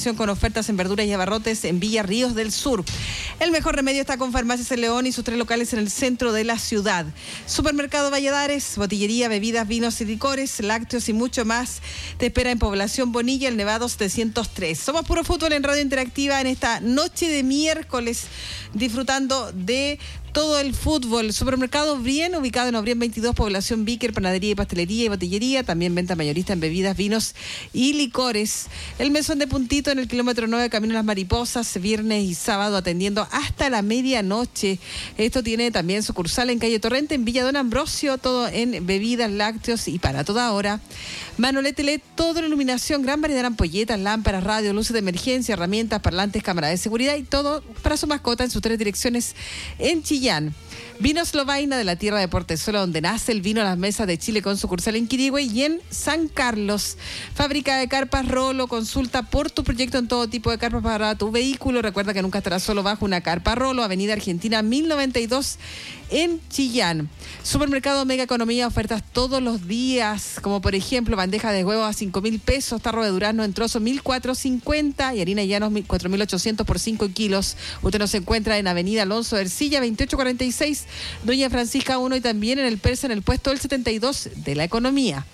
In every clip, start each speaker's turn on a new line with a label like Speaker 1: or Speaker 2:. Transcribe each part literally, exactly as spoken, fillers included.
Speaker 1: selección con ofertas en verduras y abarrotes en Villa Ríos del Sur. El mejor remedio está con Farmacias El León y sus tres locales en el centro de la ciudad. Supermercado Valladares, botillería, bebidas, vinos y licores, lácteos y mucho más. Te espera en Población Bonilla, el Nevado setecientos tres. Somos Puro Fútbol en Radio Interactiva en esta noche de miércoles, disfrutando de todo el fútbol. Supermercado Brien, ubicado en Obrien veintidós, Población Víquer, panadería y pastelería y botillería, también venta mayorista en bebidas, vinos y licores. El Mesón de Puntito en el kilómetro nueve, Camino a las Mariposas, viernes y sábado atendiendo hasta la medianoche. Esto tiene también sucursal en calle Torrente, en Villa Don Ambrosio, todo en bebidas, lácteos y para toda hora. Manolete L E D, toda la iluminación, gran variedad de ampolletas, lámparas, radio, luces de emergencia, herramientas, parlantes, cámaras de seguridad y todo para su mascota en sus tres direcciones en Chillán. Vinos Lovaina, de la tierra de Portezuelo, donde nace el vino a las mesas de Chile, con sucursal en Quirihue y en San Carlos. Fábrica de carpas Rolo, consulta por tu proyecto en todo tipo de carpas para tu vehículo. Recuerda que nunca estarás solo bajo una carpa Rolo. Avenida Argentina mil noventa y dos en Chillán. Supermercado Mega Economía, ofertas todos los días, como por ejemplo bandeja de huevos a cinco mil pesos, tarro de durazno en trozo mil cuatrocientos cincuenta y harina llanos cuatro mil ochocientos por cinco kilos. Usted nos encuentra en Avenida Alonso Ercilla veintiocho cuarenta y seis, Doña Francisca uno, y también en el Persa, en el puesto del setenta y dos de la Economía.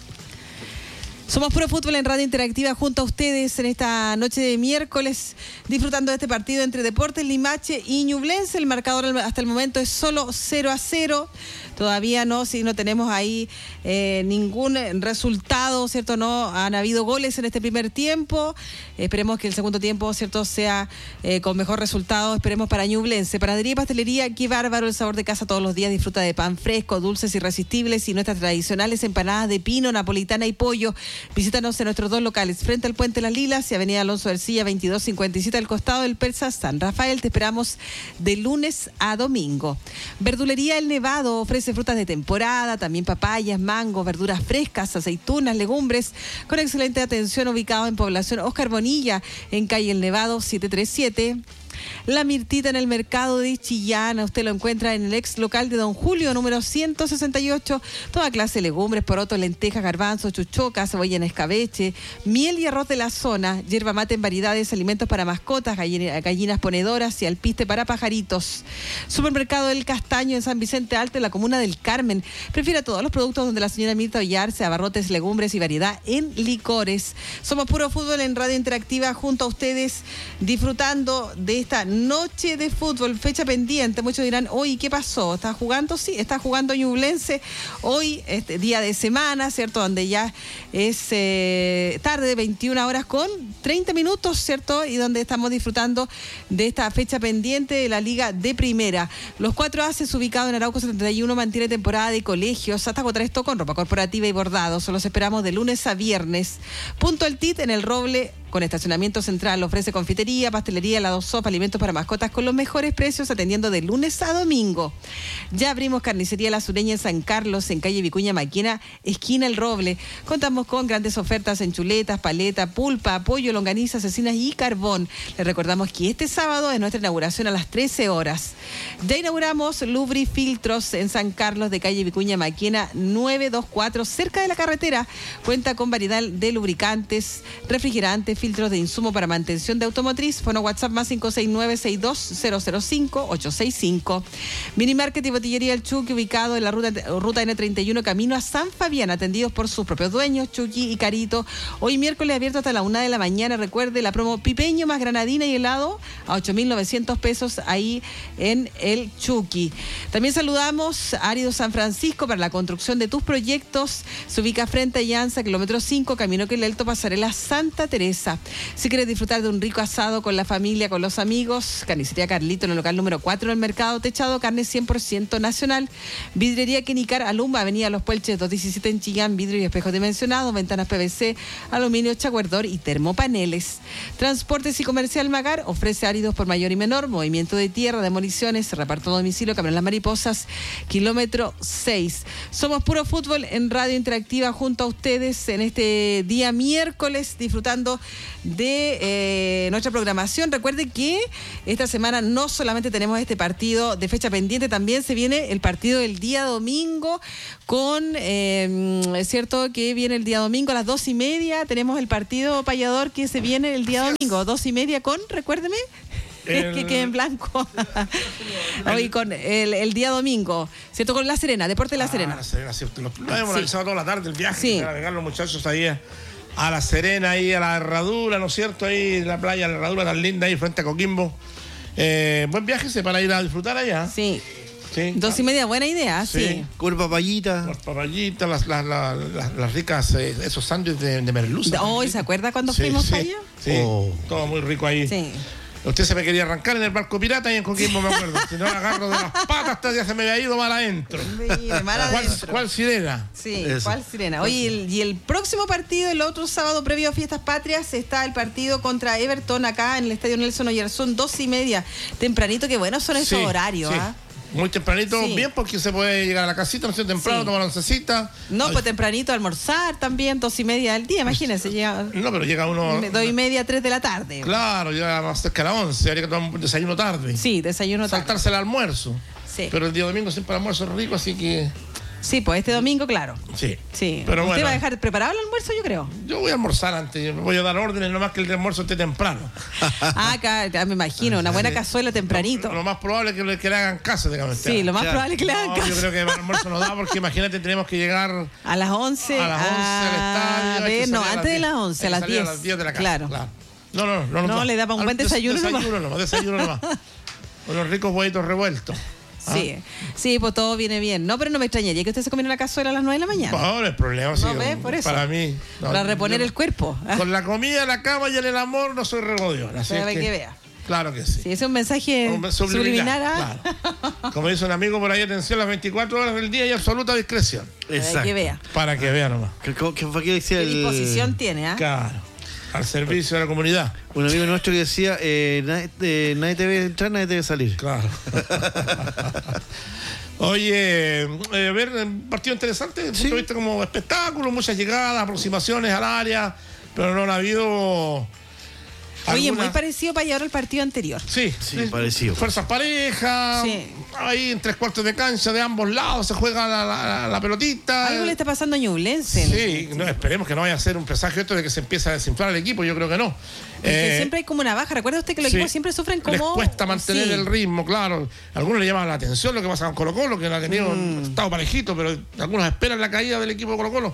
Speaker 1: Somos Puro Fútbol en Radio Interactiva junto a ustedes en esta noche de miércoles, disfrutando de este partido entre Deportes Limache y Ñublense. El marcador hasta el momento es solo cero a cero. Todavía no, si no tenemos ahí eh, ningún resultado, ¿cierto? No han habido goles en este primer tiempo. Esperemos que el segundo tiempo, ¿cierto?, sea eh, con mejor resultado. Esperemos para Ñublense. Panadería y pastelería, qué bárbaro, el sabor de casa todos los días. Disfruta de pan fresco, dulces irresistibles y nuestras tradicionales empanadas de pino, napolitana y pollo. Visítanos en nuestros dos locales, frente al Puente Las Lilas y Avenida Alonso Ercilla veintidós cincuenta y siete, al costado del Persa San Rafael. Te esperamos de lunes a domingo. Verdulería El Nevado ofrece frutas de temporada, también papayas, mangos, verduras frescas, aceitunas, legumbres, con excelente atención, ubicado en Población Oscar Bonilla, en calle El Nevado setecientos treinta y siete. La Mirtita en el mercado de Chillán, usted lo encuentra en el ex local de Don Julio, número ciento sesenta y ocho. Toda clase de legumbres, porotos, lentejas, garbanzos, chuchoca, cebolla en escabeche, miel y arroz de la zona, yerba mate en variedades, alimentos para mascotas, gallinas, gallinas ponedoras y alpiste para pajaritos. Supermercado El Castaño en San Vicente Alto, en la comuna del Carmen. Prefiere todos los productos donde la señora Mirta Villarse, abarrotes, legumbres y variedad en licores. Somos Puro Fútbol en Radio Interactiva junto a ustedes, disfrutando de esta noche de fútbol, fecha pendiente. Muchos dirán, hoy, ¿qué pasó? ¿Está jugando? Sí, está jugando Ñublense. Hoy, este día de semana, ¿cierto? Donde ya es eh, tarde, veintiuna horas con treinta minutos, ¿cierto? Y donde estamos disfrutando de esta fecha pendiente de la Liga de Primera. Los cuatro Aces, ubicados en Arauco setenta y uno, mantiene temporada de colegios hasta agotar esto con ropa corporativa y bordados. Los esperamos de lunes a viernes. Punto El Tit en El Roble, con estacionamiento central. Ofrece confitería, pastelería, helado sopa, alimentos para mascotas con los mejores precios, atendiendo de lunes a domingo. Ya abrimos carnicería La Sureña en San Carlos, en calle Vicuña Maquena, esquina El Roble. Contamos con grandes ofertas en chuletas, paleta, pulpa, pollo, longaniza, cecinas y carbón. Les recordamos que este sábado es nuestra inauguración a las trece horas. Ya inauguramos Lubri Filtros en San Carlos, de calle Vicuña Maquena novecientos veinticuatro, cerca de la carretera. Cuenta con variedad de lubricantes, refrigerantes, filtros de insumo para mantención de automotriz. Fono WhatsApp más cinco seis nueve seis dos cero cero cinco ocho seis cinco. Minimarket y botillería El Chucky, ubicado en la ruta, ruta ene treinta y uno, camino a San Fabián, atendidos por sus propios dueños, Chucky y Carito. Hoy miércoles abierto hasta la una de la mañana. Recuerde la promo pipeño más granadina y helado a ocho mil novecientos pesos ahí en El Chucky. También saludamos a Árido San Francisco para la construcción de tus proyectos. Se ubica frente a Llanza, kilómetro cinco, camino Quelelto, pasarela Santa Teresa. Si quieres disfrutar de un rico asado con la familia, con los amigos, Carnicería Carlito en el local número cuatro del Mercado Techado, carne cien por ciento nacional. Vidrería Kenicar, Alumba, Avenida Los Puelches doscientos diecisiete en Chillán, vidrio y espejos dimensionados, ventanas P V C, aluminio, chaguardor y termopaneles. Transportes y Comercial Magar ofrece áridos por mayor y menor, movimiento de tierra, demoliciones, reparto a domicilio, Camión Las Mariposas, kilómetro seis. Somos Puro Fútbol en Radio Interactiva junto a ustedes en este día miércoles, disfrutando de eh, nuestra programación. Recuerde que esta semana no solamente tenemos este partido de fecha pendiente, también se viene el partido del día domingo con, eh, es cierto que viene el día domingo a las dos y media, tenemos el partido payador que se viene el día domingo, dos y media con, recuérdeme. El... que quede en blanco. Hoy con el, el día domingo, ¿cierto? Con La Serena, Deporte de La Serena.
Speaker 2: Ah, La Serena, cierto. Lo, lo hemos sí. analizado toda la tarde, el viaje.
Speaker 1: Sí.
Speaker 2: Para llegar los muchachos ahí a, a La Serena, ahí a la Herradura, ¿no es cierto? Ahí la playa, la Herradura tan linda, ahí frente a Coquimbo. Eh, buen viaje para ir a disfrutar allá.
Speaker 1: Sí. Sí, Dos claro. y media, buena idea, sí. sí.
Speaker 3: Con papayita.
Speaker 2: Con papayita, las, las, las, las, las ricas, eh, esos sándwiches de, de merluza.
Speaker 1: Oh, ¿se acuerda cuando
Speaker 2: sí,
Speaker 1: fuimos
Speaker 2: sí,
Speaker 1: allá?
Speaker 2: Sí, oh. Todo muy rico ahí. Sí. Usted se me quería arrancar en el barco pirata y en Coquimbo, me acuerdo. Si no agarro de las patas, hasta ya se me había ido mal adentro.
Speaker 1: Mire, mal adentro.
Speaker 2: ¿Cuál, ¿Cuál sirena?
Speaker 1: Sí, Eso. ¿Cuál sirena? Oye, el, y el próximo partido, el otro sábado previo a Fiestas Patrias, está el partido contra Everton acá en el Estadio Nelson Oyarzún, dos y media, tempranito, que bueno son esos sí, horarios, ¿ah?
Speaker 2: Sí. Muy tempranito, sí. Bien, porque se puede llegar a la casita, no sé, temprano, sí. Tomar oncecita.
Speaker 1: No, Ay. pues tempranito almorzar también, dos y media del día, imagínense. Llega,
Speaker 2: no, pero llega uno...
Speaker 1: Dos y media, tres de la tarde.
Speaker 2: Claro, llega más cerca a las once, habría que tomar un desayuno tarde.
Speaker 1: Sí, desayuno tarde.
Speaker 2: Saltarse el almuerzo.
Speaker 1: Sí.
Speaker 2: Pero el día domingo siempre el almuerzo es rico, así que...
Speaker 1: Sí, pues este domingo, claro.
Speaker 2: Sí.
Speaker 1: Sí.
Speaker 2: Pero
Speaker 1: ¿Usted
Speaker 2: bueno,
Speaker 1: va a dejar preparado el almuerzo, yo creo?
Speaker 2: Yo voy a almorzar antes, voy a dar órdenes, nomás que el almuerzo esté temprano.
Speaker 1: Ah, acá, acá me imagino, una buena cazuela tempranito.
Speaker 2: Lo, lo más probable es que le, que le hagan caso, digamos.
Speaker 1: Sí, lo más claro. probable es que le hagan
Speaker 2: no,
Speaker 1: caso.
Speaker 2: Yo creo que el almuerzo no da, porque imagínate, tenemos que llegar...
Speaker 1: A las once.
Speaker 2: A las once al estadio.
Speaker 1: A ver, no, antes de las once, a las diez.
Speaker 2: A las diez de la casa,
Speaker 1: claro.
Speaker 2: claro. No, no, no. No,
Speaker 1: no, no le daba un buen desayuno,
Speaker 2: desayuno nomás. Desayuno nomás. Unos ricos huevitos revueltos.
Speaker 1: Sí, ¿Ah? sí, pues todo viene bien. No, pero no me extrañaría que usted se comiera una cazuela a las nueve de la mañana.
Speaker 2: No, no es problema. Sí,
Speaker 1: no, ¿ves? Por eso.
Speaker 2: Para mí. No,
Speaker 1: para reponer
Speaker 2: yo,
Speaker 1: el cuerpo.
Speaker 2: Con la comida, la cama y el amor no soy regodión. Así
Speaker 1: Para
Speaker 2: es
Speaker 1: que,
Speaker 2: que
Speaker 1: vea.
Speaker 2: Claro que sí.
Speaker 1: Sí, ese es un mensaje un subliminal.
Speaker 2: ¿Ah? Claro. Como dice un amigo por ahí, atención, las veinticuatro horas del día y absoluta discreción.
Speaker 1: Exacto. Para que vea.
Speaker 2: Para que vea nomás.
Speaker 3: ¿Qué, qué, qué decía
Speaker 1: ¿Qué
Speaker 3: el...
Speaker 1: disposición tiene, ah? ¿eh?
Speaker 2: Claro. Al servicio de la comunidad.
Speaker 3: Un amigo nuestro que decía, eh, nadie, eh, nadie te ve entrar, nadie te ve salir.
Speaker 2: Claro. Oye, eh, a ver, un partido interesante, desde el punto de vista como espectáculo, muchas llegadas, aproximaciones al área, pero no ha habido...
Speaker 1: Oye,
Speaker 2: alguna...
Speaker 1: muy parecido para llevar al partido anterior.
Speaker 2: Sí,
Speaker 3: sí, parecido.
Speaker 2: Fuerzas parejas, sí. Ahí en tres cuartos de cancha de ambos lados se juega la, la, la pelotita.
Speaker 1: Algo le está pasando a Ñublense.
Speaker 2: Sí, no, esperemos que no vaya a ser un presagio esto de que se empiece a desinflar el equipo, yo creo que no.
Speaker 1: Eh, siempre hay como una baja. ¿Recuerda usted que los sí, equipos siempre sufren como...
Speaker 2: Les cuesta mantener
Speaker 1: sí.
Speaker 2: el ritmo, claro. A algunos le llaman la atención lo que pasa con Colo-Colo, que ha tenido mm. un estado parejito, pero algunos esperan la caída del equipo de Colo-Colo.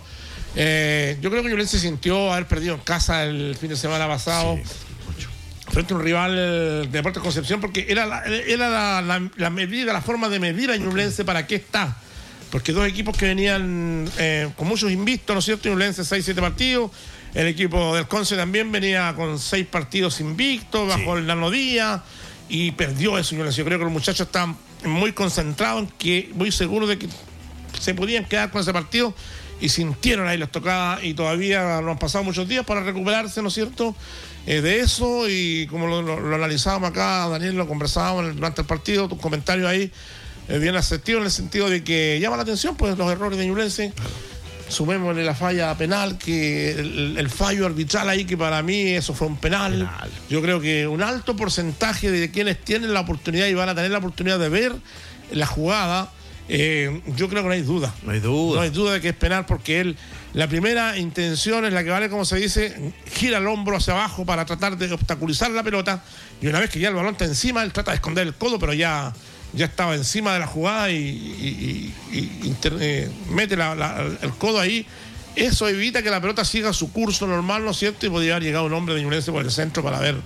Speaker 2: Eh, yo creo que Ñublense sintió haber perdido en casa el fin de semana pasado. Sí. Frente a un rival de Deportes Concepción, porque era la, era la, la, la medida, la forma de medir a Ñublense para qué está. Porque dos equipos que venían eh, con muchos invistos, ¿no es cierto? Ñublense seis, siete partidos. El equipo del Conce también venía con seis partidos invictos, bajo sí. el Nano Díaz, y perdió eso Ñublense. Yo creo que los muchachos están muy concentrados, en que, muy seguros de que se podían quedar con ese partido, y sintieron ahí las tocadas, y todavía no han pasado muchos días para recuperarse, ¿no es cierto?, eh, de eso. Y como lo, lo, lo analizábamos acá, Daniel, lo conversábamos durante el partido, tus comentarios ahí eh, bien asertivos, en el sentido de que llama la atención pues los errores de Ñublense. Sumémosle la falla penal, que el, el fallo arbitral ahí, que para mí eso fue un penal. penal. Yo creo que un alto porcentaje de quienes tienen la oportunidad y van a tener la oportunidad de ver la jugada, Eh, yo creo que no hay duda.
Speaker 3: No hay duda.
Speaker 2: No hay duda de que es penal, porque él, la primera intención es la que vale, como se dice, gira el hombro hacia abajo para tratar de obstaculizar la pelota, y una vez que ya el balón está encima, él trata de esconder el codo, pero ya, ya estaba encima de la jugada y, y, y, y inter, eh, mete la, la, el codo ahí. Eso evita que la pelota siga su curso normal, ¿no es cierto? Y podría haber llegado un hombre de Ñublense por el centro para haber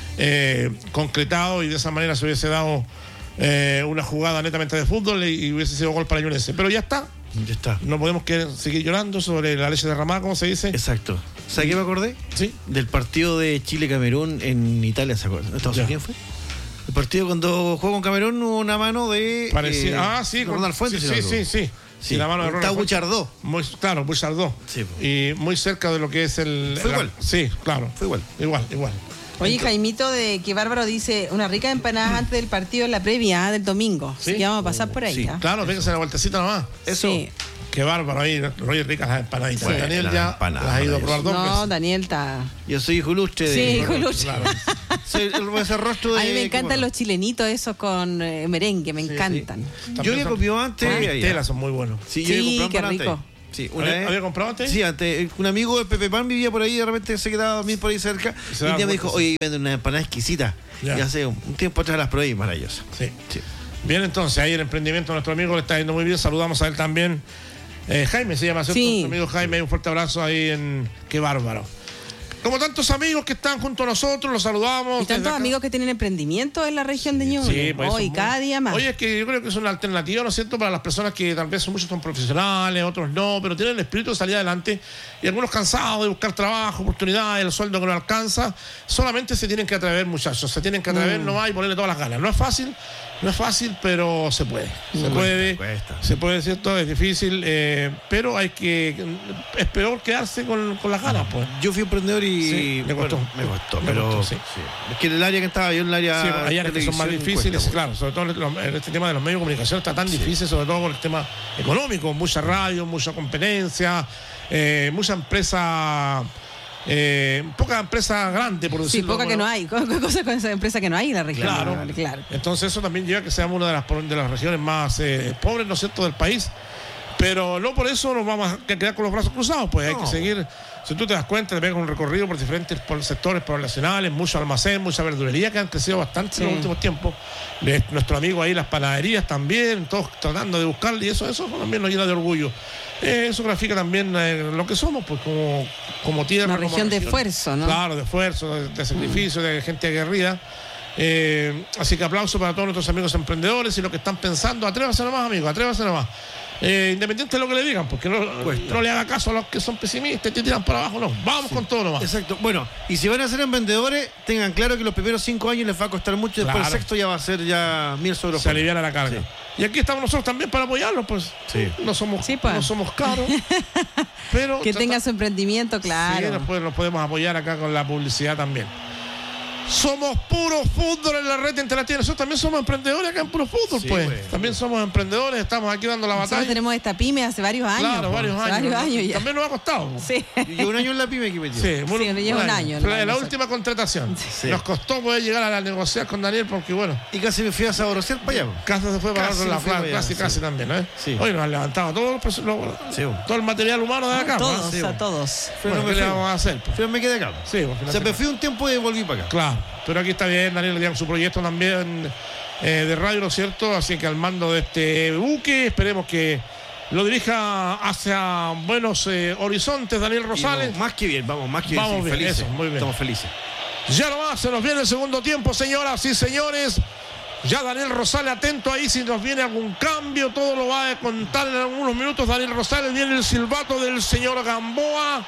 Speaker 2: eh, concretado, y de esa manera se hubiese dado Eh, una jugada netamente de fútbol y, y hubiese sido gol para Ñublense. Pero ya está.
Speaker 3: Ya está.
Speaker 2: No podemos que, seguir llorando sobre la leche derramada, como se dice.
Speaker 3: Exacto. ¿Sabes qué me acordé?
Speaker 2: Sí.
Speaker 3: Del partido de Chile-Camerún en Italia, ¿se acuerdan? ¿Estados Unidos fue? El partido cuando jugó con Camerún hubo una mano de...
Speaker 2: Parecía, eh, ah, sí.
Speaker 3: Ronald Fuentes.
Speaker 2: Sí, sí, sí, sí.
Speaker 3: Sí,
Speaker 2: la mano de
Speaker 3: Ronald Fuentes. Buchardó.
Speaker 2: Muy, claro, Buchardó. Sí. Y muy cerca de lo que es el...
Speaker 3: Fue
Speaker 2: el,
Speaker 3: igual.
Speaker 2: Sí, claro.
Speaker 3: Fue igual.
Speaker 2: Igual, igual.
Speaker 1: Oye, entonces, Jaimito, de que Bárbaro dice una rica empanada antes del partido en la previa del domingo.
Speaker 2: Sí.
Speaker 1: Así que vamos a pasar por ahí.
Speaker 2: Sí.
Speaker 1: ¿eh?
Speaker 2: Claro, véngase la vueltecita nomás.
Speaker 3: Eso.
Speaker 1: Sí.
Speaker 2: Qué bárbaro ahí, Roger, ricas las empanaditas.
Speaker 3: Bueno,
Speaker 2: Daniel
Speaker 3: las
Speaker 2: ya
Speaker 3: empanadas,
Speaker 2: las ha ido a probar dos veces.
Speaker 1: No, Daniel está...
Speaker 3: Yo soy hijo ilustre de...
Speaker 1: Sí, hijo ilustre.
Speaker 2: Claro.
Speaker 3: Soy el, ese rostro de...
Speaker 1: A mí me encantan
Speaker 3: bueno.
Speaker 1: los chilenitos esos con eh, merengue, me encantan.
Speaker 3: Yo había copiado antes...
Speaker 2: Con
Speaker 3: ahí, ahí.
Speaker 2: telas son muy buenos.
Speaker 3: Sí, yo
Speaker 1: Sí,
Speaker 3: había comprado
Speaker 1: qué
Speaker 3: pan
Speaker 1: rico.
Speaker 3: antes. Sí, una
Speaker 2: ¿Había,
Speaker 3: vez...
Speaker 2: ¿Había comprado antes?
Speaker 3: Sí, antes, un amigo de Pepe Pan vivía por ahí, de repente se quedaba también por ahí cerca.
Speaker 2: Y
Speaker 3: Y
Speaker 2: se
Speaker 3: un
Speaker 2: daba
Speaker 3: día me
Speaker 2: cuenta,
Speaker 3: dijo,
Speaker 2: sí.
Speaker 3: oye, venden una empanada exquisita.
Speaker 2: Ya.
Speaker 3: Y hace un, un tiempo atrás las probé y maravillosas.
Speaker 2: Sí.
Speaker 3: Sí.
Speaker 2: Bien, entonces, ahí el emprendimiento de nuestro amigo le está yendo muy bien. Saludamos a él también. Eh, Jaime se llama, ¿cierto?
Speaker 1: Sí.
Speaker 2: Nuestro amigo Jaime, un fuerte abrazo ahí en... Qué bárbaro. Como tantos amigos que están junto a nosotros, los saludamos.
Speaker 1: Y tantos
Speaker 2: desde acá.
Speaker 1: amigos que tienen emprendimiento en la región de Ñuble.
Speaker 2: Sí, pues
Speaker 1: Hoy,
Speaker 2: eso es
Speaker 1: cada
Speaker 2: muy-
Speaker 1: día más.
Speaker 2: Oye, es que yo creo que es una alternativa, ¿no es cierto?, para las personas que tal vez son muchos son profesionales, otros no, pero tienen el espíritu de salir adelante y algunos cansados de buscar trabajo, oportunidades, el sueldo que no alcanza. Solamente se tienen que atrever, muchachos, se tienen que atrever
Speaker 1: Mm.
Speaker 2: nomás y ponerle todas las ganas. No es fácil, no es fácil, pero se puede. Se
Speaker 3: Mm.
Speaker 2: puede,
Speaker 3: Cuesta, cuesta.
Speaker 2: se puede, ¿cierto? Es difícil, eh, pero hay que. Es peor quedarse con, con las ganas, pues.
Speaker 3: Yo fui emprendedor y...
Speaker 2: Sí, me costó.
Speaker 3: bueno, me costó,
Speaker 2: Me
Speaker 3: pero...
Speaker 2: costó, sí.
Speaker 3: sí. Es que en el área que estaba yo, en el área...
Speaker 2: Sí, hay áreas que son más
Speaker 3: televisión,
Speaker 2: difíciles,
Speaker 3: cuesta,
Speaker 2: claro, sobre todo en los- en este tema de los medios de comunicación está tan difícil, sobre todo por el tema económico, mucha radio, mucha competencia, eh, mucha empresa, eh, poca empresa grande, por
Speaker 1: Sí,
Speaker 2: decirlo.
Speaker 1: poca que
Speaker 2: bueno.
Speaker 1: no hay. Cosas con esa empresa que no hay en la región.
Speaker 2: Claro.
Speaker 1: Ñuble, claro.
Speaker 2: Entonces eso también lleva a que seamos una de las, de las regiones más eh, pobres, ¿no es cierto?, del país. Pero no por eso nos vamos a quedar con los brazos cruzados, pues hay
Speaker 3: No.
Speaker 2: que seguir. Si tú te das cuenta, te pegas un recorrido por diferentes por sectores poblacionales, mucho almacén, mucha verdulería que han crecido bastante
Speaker 1: Sí.
Speaker 2: en los últimos tiempos. De nuestro amigo ahí, las panaderías también, todos tratando de buscarle, y eso, eso también nos llena de orgullo. Eh, eso grafica también eh, lo que somos, pues como, como tierra.
Speaker 1: Una
Speaker 2: como
Speaker 1: región de esfuerzo, ¿no?
Speaker 2: Claro, de esfuerzo, de, de sacrificio, de gente aguerrida. Eh, así que aplauso para todos nuestros amigos emprendedores y los que están pensando, atrévase nomás, amigos, atrévase nomás. Eh, independiente de lo que le digan, porque no,
Speaker 3: Cuesta.
Speaker 2: no le haga caso a los que son pesimistas y te tiran para abajo, no, vamos con todo nomás.
Speaker 3: Exacto. Bueno, y si van a ser emprendedores, tengan claro que los primeros cinco años les va a costar mucho, después
Speaker 2: Claro.
Speaker 3: el sexto ya va a ser ya mil sobre
Speaker 2: Se aliviana la carga.
Speaker 3: Sí.
Speaker 2: Y aquí estamos nosotros también para apoyarlos, pues.
Speaker 3: Sí.
Speaker 2: No somos,
Speaker 1: Sí, pues.
Speaker 2: no somos caros, pero
Speaker 1: Que
Speaker 2: trata-
Speaker 1: tenga su emprendimiento,
Speaker 2: Sí,
Speaker 1: claro.
Speaker 2: después nos podemos apoyar acá con la publicidad también. Somos puro fútbol en la red interactiva. Nosotros también somos emprendedores acá en puro fútbol,
Speaker 3: Sí,
Speaker 2: pues.
Speaker 3: pues.
Speaker 2: También somos emprendedores, estamos aquí dando la
Speaker 1: Nosotros
Speaker 2: batalla.
Speaker 1: tenemos esta pyme hace varios años.
Speaker 2: Claro,
Speaker 1: po,
Speaker 2: varios
Speaker 1: hace
Speaker 2: años.
Speaker 1: Varios años ya.
Speaker 2: También nos ha costado.
Speaker 1: Sí.
Speaker 3: Yo llevo un año en la pyme que metió.
Speaker 2: Sí, muy-
Speaker 1: Sí, nos lleva un año,
Speaker 2: Fue
Speaker 1: ¿no?
Speaker 2: la, la
Speaker 1: No sé.
Speaker 2: última contratación.
Speaker 3: Sí.
Speaker 2: Nos costó poder llegar a la negociar con Daniel porque, bueno,
Speaker 3: Y casi me fui a saborosear para allá.
Speaker 2: Casa se fue para
Speaker 3: Casi
Speaker 2: otro lado,
Speaker 3: me fui para
Speaker 2: casi,
Speaker 3: allá,
Speaker 2: casi
Speaker 3: sí.
Speaker 2: también, ¿eh?
Speaker 3: Sí.
Speaker 2: Hoy nos han levantado todo, los pres- lo-
Speaker 3: Sí, bueno.
Speaker 2: todo el material humano de acá.
Speaker 1: Todos,
Speaker 2: ¿no? Sí,
Speaker 1: a
Speaker 2: bueno.
Speaker 1: todos.
Speaker 3: Pero
Speaker 2: Bueno,
Speaker 3: no
Speaker 2: ¿qué
Speaker 3: me
Speaker 2: le
Speaker 3: fui.
Speaker 2: vamos a hacer? pues?
Speaker 3: Pero me quedé acá.
Speaker 2: Sí, pues,
Speaker 3: O sea, me fui un tiempo y volví para acá.
Speaker 2: Claro, pero aquí está bien, Daniel le dieron su proyecto también eh, de radio, ¿no es cierto? Así que al mando de este buque, esperemos que lo dirija hacia buenos eh, horizontes, Daniel
Speaker 3: Y
Speaker 2: Rosales.
Speaker 3: vamos, más que bien, vamos, más que bien.
Speaker 2: Vamos
Speaker 3: sí,
Speaker 2: bien,
Speaker 3: felices.
Speaker 2: eso, muy bien.
Speaker 3: Estamos felices.
Speaker 2: Ya nomás, se nos viene el segundo tiempo, señoras y señores. Ya Daniel Rosales, atento ahí si nos viene algún cambio, todo lo va a contar en algunos minutos. Daniel Rosales, viene el silbato del señor Gamboa.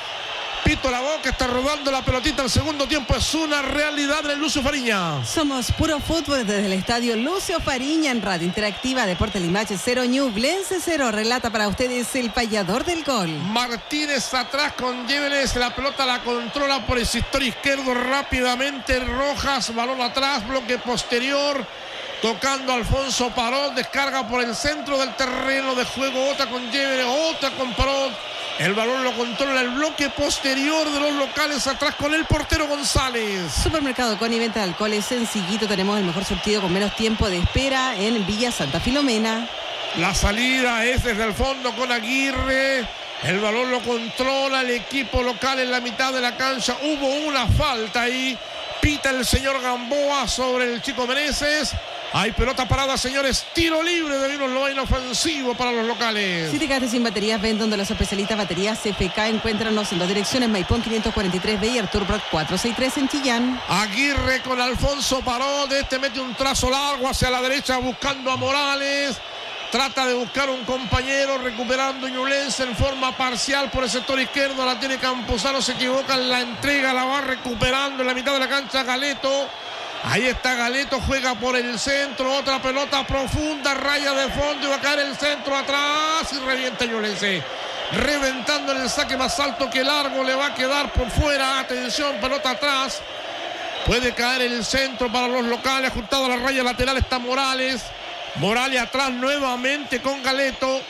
Speaker 2: Pito la boca, está rodando la pelotita. El segundo tiempo es una realidad de Lucio Fariña.
Speaker 1: Somos puro fútbol desde el estadio Lucio Fariña en Radio Interactiva, Deporte Limache cero, Ñublense cero. Relata para ustedes el payador del gol.
Speaker 2: Martínez atrás con Llévenes, la pelota la controla por el sector izquierdo rápidamente. Rojas, balón atrás, bloque posterior. Tocando Alfonso Parot, descarga por el centro del terreno de juego. Otra con Llévenes, otra con Parot. El balón lo controla el bloque posterior de los locales atrás con el portero González.
Speaker 1: Supermercado con y venta de alcohol es sencillito. Tenemos el mejor surtido con menos tiempo de espera en Villa Santa Filomena.
Speaker 2: La salida es desde el fondo con Aguirre. El balón lo controla el equipo local en la mitad de la cancha. Hubo una falta ahí. Pita el señor Gamboa sobre el chico Meneses. Hay pelota parada, señores. Tiro libre de Vinos Lobaina ofensivo para los locales.
Speaker 1: Si te quedaste sin baterías, ven donde los especialistas baterías C F K. Encuéntranos en dos direcciones, Maipón quinientos cuarenta y tres B y Arturo Prat cuatrocientos sesenta y tres en Chillán.
Speaker 2: Aguirre con Alfonso Parot. Este mete un trazo largo hacia la derecha buscando a Morales. Trata de buscar un compañero recuperando Ñublense en forma parcial por el sector izquierdo. La tiene Campuzano, se equivoca en la entrega, la va recuperando en la mitad de la cancha Galeto. Ahí está Galeto, juega por el centro, otra pelota profunda, raya de fondo y va a caer el centro atrás y revienta Ñublense. Reventando en el saque más alto que largo, le va a quedar por fuera. Atención, pelota atrás. Puede caer el centro para los locales, ajustado a la raya lateral está Morales. Morales atrás nuevamente con Galeto.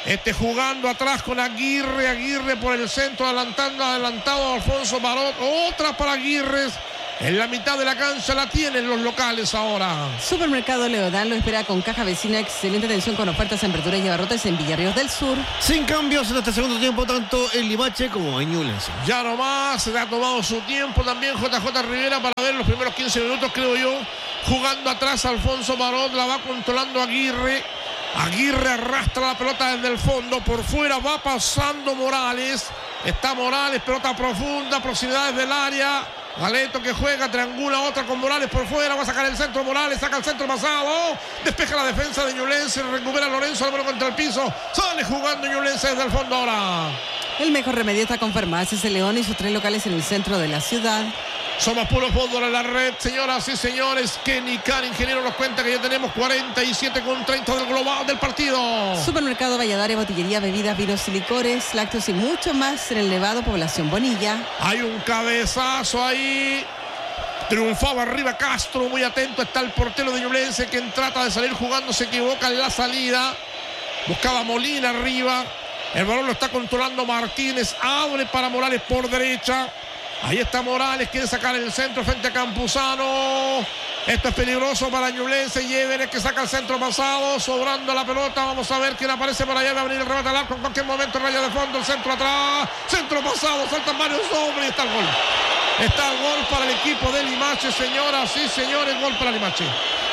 Speaker 2: Este jugando atrás con Aguirre. Aguirre por el centro, adelantando, adelantado Alfonso Barot. Otra para Aguirre. En la mitad de la cancha la tienen los locales ahora.
Speaker 1: Supermercado Leodán lo espera con caja vecina. Excelente atención con ofertas en verduras y abarrotes en Villarríos del Sur.
Speaker 3: Sin cambios en este segundo tiempo, tanto en Limache como en Ñublense.
Speaker 2: Ya nomás, se ha tomado su tiempo también J J Rivera para ver los primeros quince minutos, creo yo. Jugando atrás Alfonso Barot, la va controlando Aguirre. Aguirre arrastra la pelota desde el fondo, por fuera va pasando Morales. Está Morales, pelota profunda, proximidades del área. Galeto que juega, triangula otra con Morales por fuera, va a sacar el centro Morales, saca el centro pasado, despeja la defensa de Ñublense, recupera Lorenzo Álvaro contra el piso, sale jugando Ñublense desde el fondo ahora.
Speaker 1: El mejor remedio está con Farmacias El León y sus tres locales en el centro de la ciudad.
Speaker 2: Somos puro fútbol en la red, señoras y señores. Kenny Can, ingeniero, nos cuenta que ya tenemos cuarenta y siete con treinta del global del partido.
Speaker 1: Supermercado Valladares, botillería, bebidas, vinos y licores, lácteos y mucho más en el Nevado, población Bonilla.
Speaker 2: Hay un cabezazo ahí. Triunfaba arriba Castro, muy atento está el portero de Ñublense, quien trata de salir jugando, se equivoca en la salida. Buscaba Molina arriba. El balón lo está controlando Martínez. Abre para Morales por derecha. Ahí está Morales, quiere sacar el centro frente a Campuzano. Esto es peligroso para Ñublense. Llévenes que saca el centro pasado, sobrando la pelota. Vamos a ver quién aparece por allá. Va a venir el remate al arco en cualquier momento. Raya de fondo, el centro atrás. Centro pasado, saltan varios hombres y está el gol. Está el gol para el equipo de Limache, señoras y señores. Gol para Limache.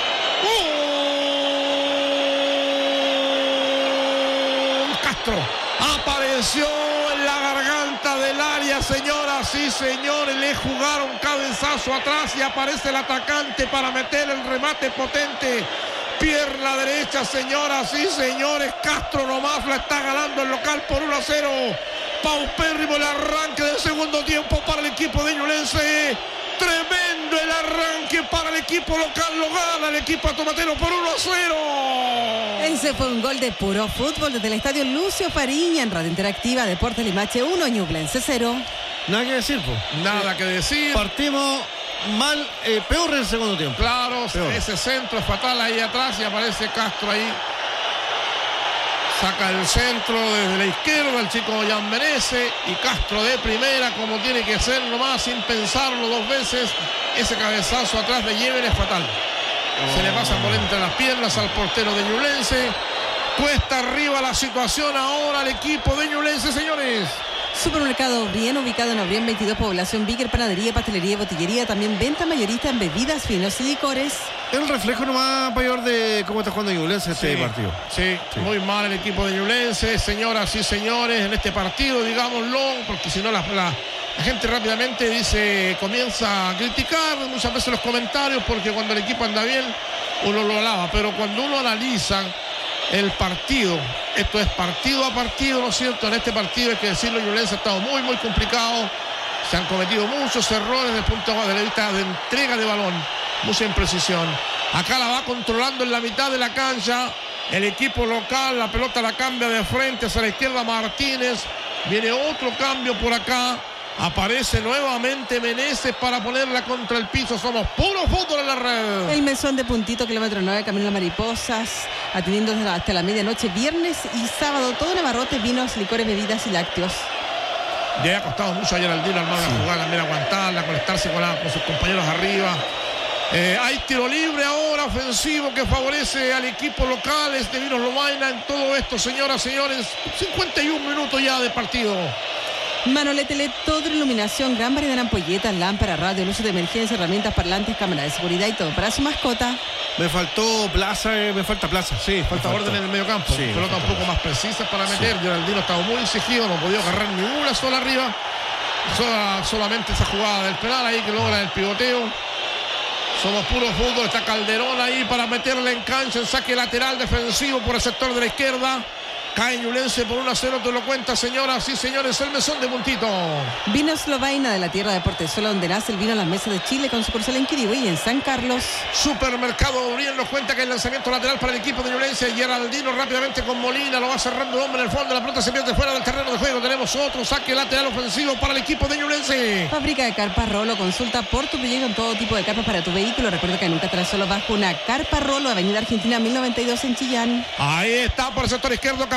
Speaker 2: ¡Uh! Castro apareció en la garganta del área, señoras y señores. Le jugaron cabezazo atrás y aparece el atacante para meter el remate potente. Pierna derecha, señoras y señores. Castro nomás la está ganando el local por uno a cero. Paupérrimo el arranque del segundo tiempo para el equipo de Ñublense. Tremendo el arranque para el equipo local. Lo gana el equipo tomatero por uno a cero.
Speaker 1: Ese fue un gol de puro fútbol desde el estadio Lucio Fariña en Radio Interactiva. Deportes Limache uno, Ñublense cero.
Speaker 3: Nada que decir, po.
Speaker 2: Nada que decir.
Speaker 3: Partimos mal, eh, peor en el segundo tiempo.
Speaker 2: Claro,
Speaker 3: peor.
Speaker 2: Ese centro es fatal ahí atrás y aparece Castro ahí. Saca el centro desde la izquierda el chico Jan Menezes y Castro de primera, como tiene que ser nomás, sin pensarlo dos veces. Ese cabezazo atrás de Yever es fatal. Oh. Se le pasa por entre las piernas al portero de Ñublense. Cuesta arriba la situación ahora al equipo de Ñublense, señores.
Speaker 1: Supermercado bien ubicado en Obrien veintidós, población Víquer, panadería, pastelería y botillería. También venta mayorista en bebidas, vinos y licores.
Speaker 3: El reflejo nomás mayor de cómo está jugando Ñublense este
Speaker 2: sí,
Speaker 3: partido.
Speaker 2: Sí, sí, muy mal el equipo de Ñublense, señoras y señores, en este partido, digámoslo, porque si no la, la, la gente rápidamente dice, comienza a criticar muchas veces los comentarios, porque cuando el equipo anda bien, uno lo alaba, pero cuando uno analiza el partido, esto es partido a partido, ¿no es cierto? En este partido hay que decirlo, Ñublense ha estado muy, muy complicado. Se han cometido muchos errores desde el punto de vista de entrega de balón, mucha imprecisión. Acá la va controlando en la mitad de la cancha el equipo local, la pelota la cambia de frente hacia la izquierda Martínez. Viene otro cambio por acá. Aparece nuevamente Menezes para ponerla contra el piso. Somos puro fútbol en la red.
Speaker 1: El mesón de Puntito, kilómetro nueve, Camino a Mariposas, atendiendo hasta la medianoche, viernes y sábado, todo en abarrotes, vinos, licores, bebidas y lácteos.
Speaker 2: Le ha costado mucho ayer al Dino armar sí. una jugada, también aguantarla, conectarse con, la, con sus compañeros arriba. Eh, hay tiro libre ahora, ofensivo, que favorece al equipo local, este Vinos Lomaina en todo esto, señoras, señores. cincuenta y un minutos ya de partido.
Speaker 1: Manolete L E D, toda iluminación, gran variedad de ampolletas, lámparas, radio, luces de emergencia, herramientas, parlantes, cámaras de seguridad y todo para su mascota.
Speaker 3: Me faltó plaza, eh, me falta plaza.
Speaker 2: Sí, falta me orden falta. en el medio campo. Sí, pelota un poco más precisa para meter. Sí. Geraldino estaba muy exigido, no podía agarrar ni una sola arriba. Sola, solamente esa jugada del penal ahí que logra el pivoteo. Somos puro fútbol. Está Calderón ahí para meterle en cancha en saque lateral defensivo por el sector de la izquierda. Cae Ñublense por uno a cero, te lo cuenta, señoras y señores, el mesón de Puntito.
Speaker 1: Vinos Lovaina de la tierra de Portezuela, donde nace el vino en las mesas de Chile, con sucursal en Quirihue y en San Carlos.
Speaker 2: Supermercado Obrien nos cuenta que el lanzamiento lateral para el equipo de Ñublense. Geraldino rápidamente con Molina, lo va cerrando el hombre en el fondo, la pelota se pierde fuera del terreno de juego. Tenemos otro saque lateral ofensivo para el equipo de Ñublense.
Speaker 1: Fábrica de carpas Rolo, consulta por tu proyecto en todo tipo de carpas para tu vehículo. Recuerda que nunca estarás solo bajo una carpa Rolo, Avenida Argentina mil noventa y dos en Chillán.
Speaker 2: Ahí está por el sector izquierdo,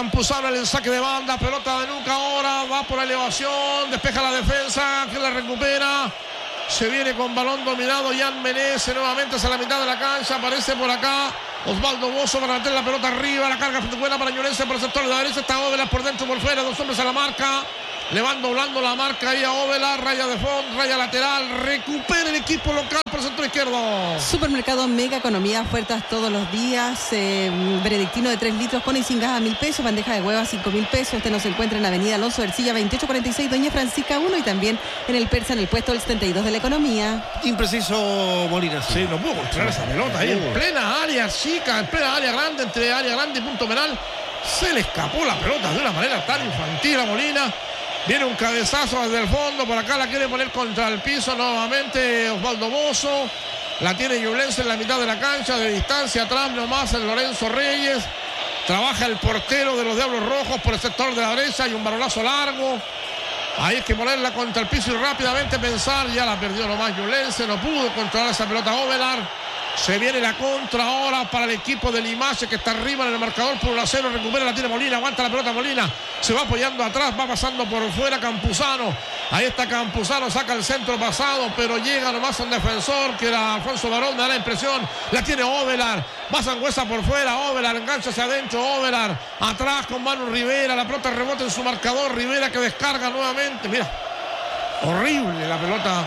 Speaker 2: Campuzano en el saque de banda, pelota de nuca ahora, va por elevación, despeja la defensa, que la recupera. Se viene con balón dominado Jan Menezes nuevamente hacia la mitad de la cancha. Aparece por acá Osvaldo Bozo para meter la pelota arriba. La carga buena para Ñublense por el sector de la derecha. Está Óvelar por dentro, por fuera. Dos hombres a la marca. Le van doblando la marca ahí a Óvelar. Raya de fondo, raya lateral. Recupera el equipo local por el sector izquierdo.
Speaker 1: Supermercado Mega Economía, ofertas todos los días. Eh, Benedictino de tres litros con y sin gas a mil pesos. Bandeja de huevas cinco mil pesos. Este nos encuentra en Avenida Alonso Ercilla veintiocho cuarenta y seis, Doña Francisca uno. Y también en el Persa, en el puesto del setenta y dos de la Economía.
Speaker 3: Impreciso Molina. Sí,
Speaker 2: sí no pudo controlar esa pelota ahí en plena área chica, en plena área grande, entre área grande y punto penal. Se le escapó la pelota de una manera tan infantil a Molina. Viene un cabezazo desde el fondo, por acá la quiere poner contra el piso nuevamente Osvaldo Bozo. La tiene Ñublense en la mitad de la cancha, de distancia atrás nomás el Lorenzo Reyes. Trabaja el portero de los Diablos Rojos por el sector de la derecha y un balonazo largo. Ahí hay que ponerla contra el piso y rápidamente pensar. Ya la perdió nomás Ñublense, no pudo controlar esa pelota Óvelar. Se viene la contra ahora para el equipo de Limache, que está arriba en el marcador por uno a cero. Recupera, la tiene Molina, aguanta la pelota Molina. Se va apoyando atrás, va pasando por fuera Campuzano. Ahí está Campuzano, saca el centro pasado, pero llega nomás un defensor que era Alfonso Barón, me da la impresión. La tiene Óvelar, va Sangüesa por fuera, Óvelar, engancha hacia adentro, Óvelar. Atrás con Manu Rivera, la pelota rebota en su marcador. Rivera que descarga nuevamente, mira. Horrible la pelota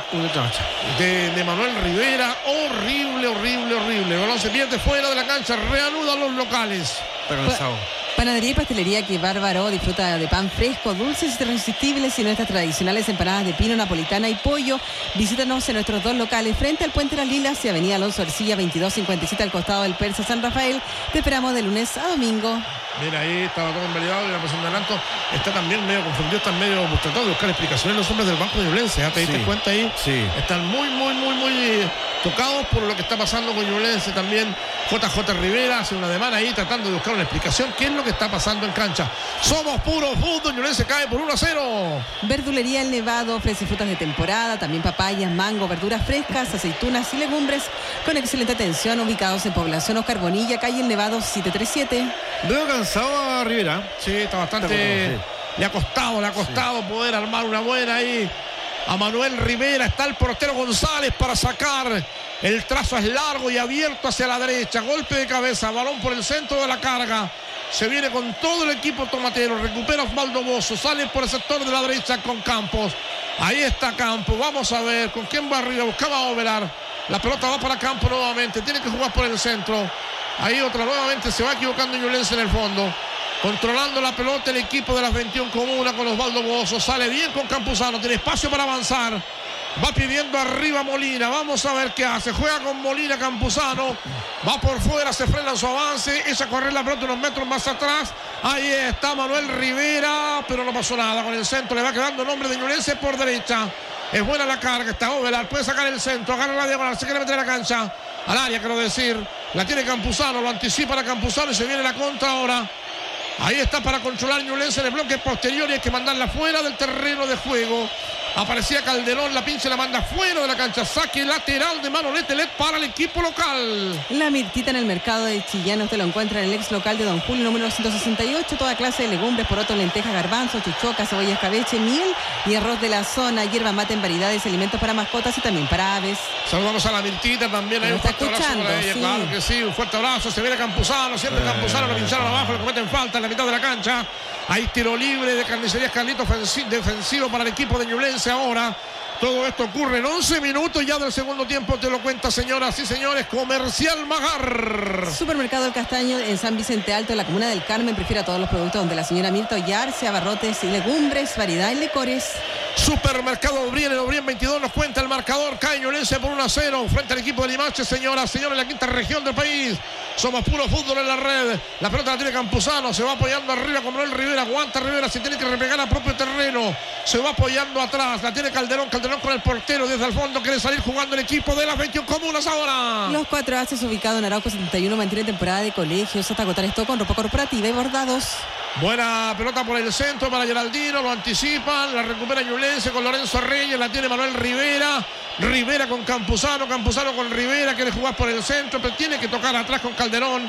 Speaker 2: de, de Manuel Rivera. Horrible, horrible, horrible. El balón se pierde fuera de la cancha. Reanudan los locales.
Speaker 3: Pero el sábado.
Speaker 1: Panadería y pastelería Que Bárbaro disfruta de pan fresco, dulces, irresistibles y nuestras tradicionales empanadas de pino, napolitana y pollo. Visítanos en nuestros dos locales frente al Puente Las Lilas y Avenida Alonso Ercilla veintidós cincuenta y siete al costado del Persa San Rafael. Te esperamos de lunes a domingo.
Speaker 2: Mira, ahí estaba todo convalidado y la posición de adelanto está también medio confundido, están medio tratando de buscar explicaciones los hombres del banco de Ñublense. ¿Ya te diste
Speaker 3: sí,
Speaker 2: cuenta ahí?
Speaker 3: Sí.
Speaker 2: Están muy, muy, muy, muy tocados por lo que está pasando con Ñublense también. J J Rivera hace una demanda ahí tratando de buscar una explicación. ¿Qué es lo que está pasando en cancha? Somos puro fútbol. Ñublense cae por uno a cero.
Speaker 1: Verdulería El Nevado ofrece frutas de temporada, también papayas, mango, verduras frescas, aceitunas y legumbres con excelente atención, ubicados en Población Oscar Bonilla, calle El Nevado setecientos treinta y siete.
Speaker 3: Veo cansado a Rivera.
Speaker 2: Sí, está bastante. Está sí. Le ha costado, le ha costado sí. poder armar una buena ahí. A Manuel Rivera está el portero González para sacar. El trazo es largo y abierto hacia la derecha. Golpe de cabeza, balón por el centro de la carga. Se viene con todo el equipo tomatero. Recupera Osvaldo Bozo. Sale por el sector de la derecha con Campos. Ahí está Campos. Vamos a ver con quién va arriba. Buscaba Óvelar. La pelota va para Campos nuevamente. Tiene que jugar por el centro. Ahí otra nuevamente se va equivocando Ñublense en el fondo. Controlando la pelota el equipo de las veintiuna Comunas con Osvaldo Bozo. Sale bien con Campuzano. Tiene espacio para avanzar. Va pidiendo arriba Molina. Vamos a ver qué hace. Juega con Molina Campuzano. Va por fuera. Se frena en su avance. Echa a correr la pelota unos metros más atrás. Ahí está Manuel Rivera. Pero no pasó nada con el centro. Le va quedando el nombre de Ñublense por derecha. Es buena la carga. Está Óvelar. Puede sacar el centro. Agarra la diagonal. Se quiere meter a la cancha. Al área, quiero decir. La tiene Campuzano. Lo anticipa a Campuzano y se viene la contra ahora. Ahí está para controlar Ñublense en el bloque posterior y hay que mandarla fuera del terreno de juego. Aparecía Calderón, la pinche la manda fuera de la cancha. Saque lateral de Manolete Let para el equipo local.
Speaker 1: La Mirtita en el mercado de Chillán. Usted lo encuentra en el ex local de Don Julio, número ciento sesenta y ocho. Toda clase de legumbres, porotos, lentejas, garbanzos, chuchoca, cebolla, escabeche, miel y arroz de la zona. Hierba mate en variedades, alimentos para mascotas y también para aves.
Speaker 2: Saludamos a la Mirtita también. Hay un fuerte abrazo para ella. Sí. Claro que sí, un fuerte abrazo. Se viene Campuzano, siempre eh. Campuzano, lo pincharon abajo, le cometen falta en la mitad de la cancha. Hay tiro libre de Carnicerías Carlito, defensivo para el equipo de Ñublense ahora. Todo esto ocurre en once minutos ya del segundo tiempo. Te lo cuenta, señoras y señores, Comercial Magar.
Speaker 1: Supermercado El Castaño en San Vicente Alto, en la comuna del Carmen. Prefiere a todos los productos donde la señora Mirta Ollarse, abarrotes y legumbres, variedad y licores.
Speaker 2: Supermercado Obrien, en Obrien veintidós nos cuenta el marcador. Cae Ñublense por uno a cero frente al equipo de Limache, señoras, señores, en la quinta región del país. Somos puro fútbol en la red. La pelota la tiene Campuzano. Se va apoyando arriba con Manuel Rivera. Aguanta Rivera. Se tiene que repegar a propio terreno. Se va apoyando atrás. La tiene Calderón. Calderón con el portero desde el fondo. Quiere salir jugando el equipo de las veintiuna Comunas ahora.
Speaker 1: Los cuatro haces ubicados en Arauco setenta y uno mantiene temporada de colegios hasta agotar esto con ropa corporativa y bordados.
Speaker 2: Buena pelota por el centro para Geraldino. Lo anticipan. La recupera Ñublense con Lorenzo Reyes. La tiene Manuel Rivera. Rivera con Campuzano. Campuzano con Rivera. Quiere jugar por el centro. Pero tiene que tocar atrás con Calderón.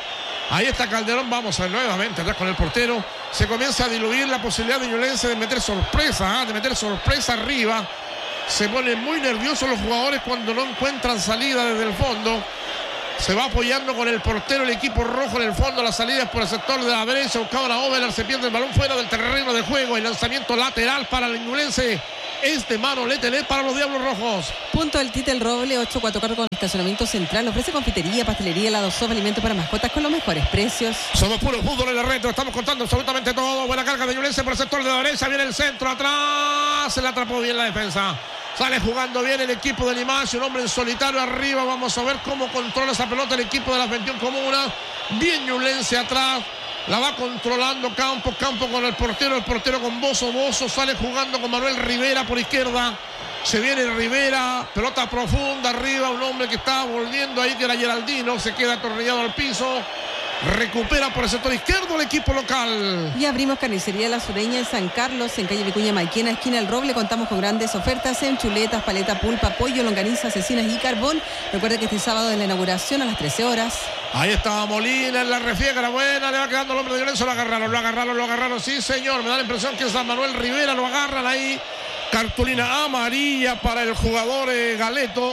Speaker 2: Ahí está Calderón, vamos a ver nuevamente atrás con el portero. Se comienza a diluir la posibilidad de Ñublense de meter sorpresa, ¿eh? de meter sorpresa arriba. Se ponen muy nerviosos los jugadores cuando no encuentran salida desde el fondo. Se va apoyando con el portero el equipo rojo en el fondo. La salida es por el sector de la derecha. Buscaba a Ovelar, se pierde el balón fuera del terreno de juego. El lanzamiento lateral para el Ñublense es de mano Letelier para los Diablos Rojos.
Speaker 1: Punto del Tite el Roble, ocho cuatro cuatro con estacionamiento central. Ofrece confitería, pastelería, helado, sopa, alimentos para mascotas con los mejores precios.
Speaker 2: Somos puro fútbol en la red, estamos contando absolutamente todo. Buena carga de Ñublense por el sector de la derecha. Viene el centro atrás. Se le atrapó bien la defensa. Sale jugando bien el equipo de Limache, un hombre en solitario arriba. Vamos a ver cómo controla esa pelota el equipo de la veintiuno Comuna. Bien Ñublense atrás. La va controlando Campos, Campos con el portero, el portero con Bozo, Bozo sale jugando con Manuel Rivera por izquierda. Se viene Rivera, pelota profunda arriba, un hombre que estaba volviendo ahí que era Geraldino, se queda atornillado al piso. Recupera por el sector izquierdo el equipo local.
Speaker 1: Y abrimos Carnicería La Sureña en San Carlos, en calle Vicuña Maiquena, esquina El Roble. Contamos con grandes ofertas en chuletas, paleta, pulpa, pollo, longaniza, cecinas y carbón. Recuerda que este sábado en la inauguración a las trece horas.
Speaker 2: Ahí estaba Molina en la refiega, la buena, le va quedando el hombre de Ñublense, lo agarraron, lo agarraron, lo agarraron, sí señor, me da la impresión que es San Manuel Rivera, lo agarran ahí. Cartulina amarilla para el jugador eh, Galeto.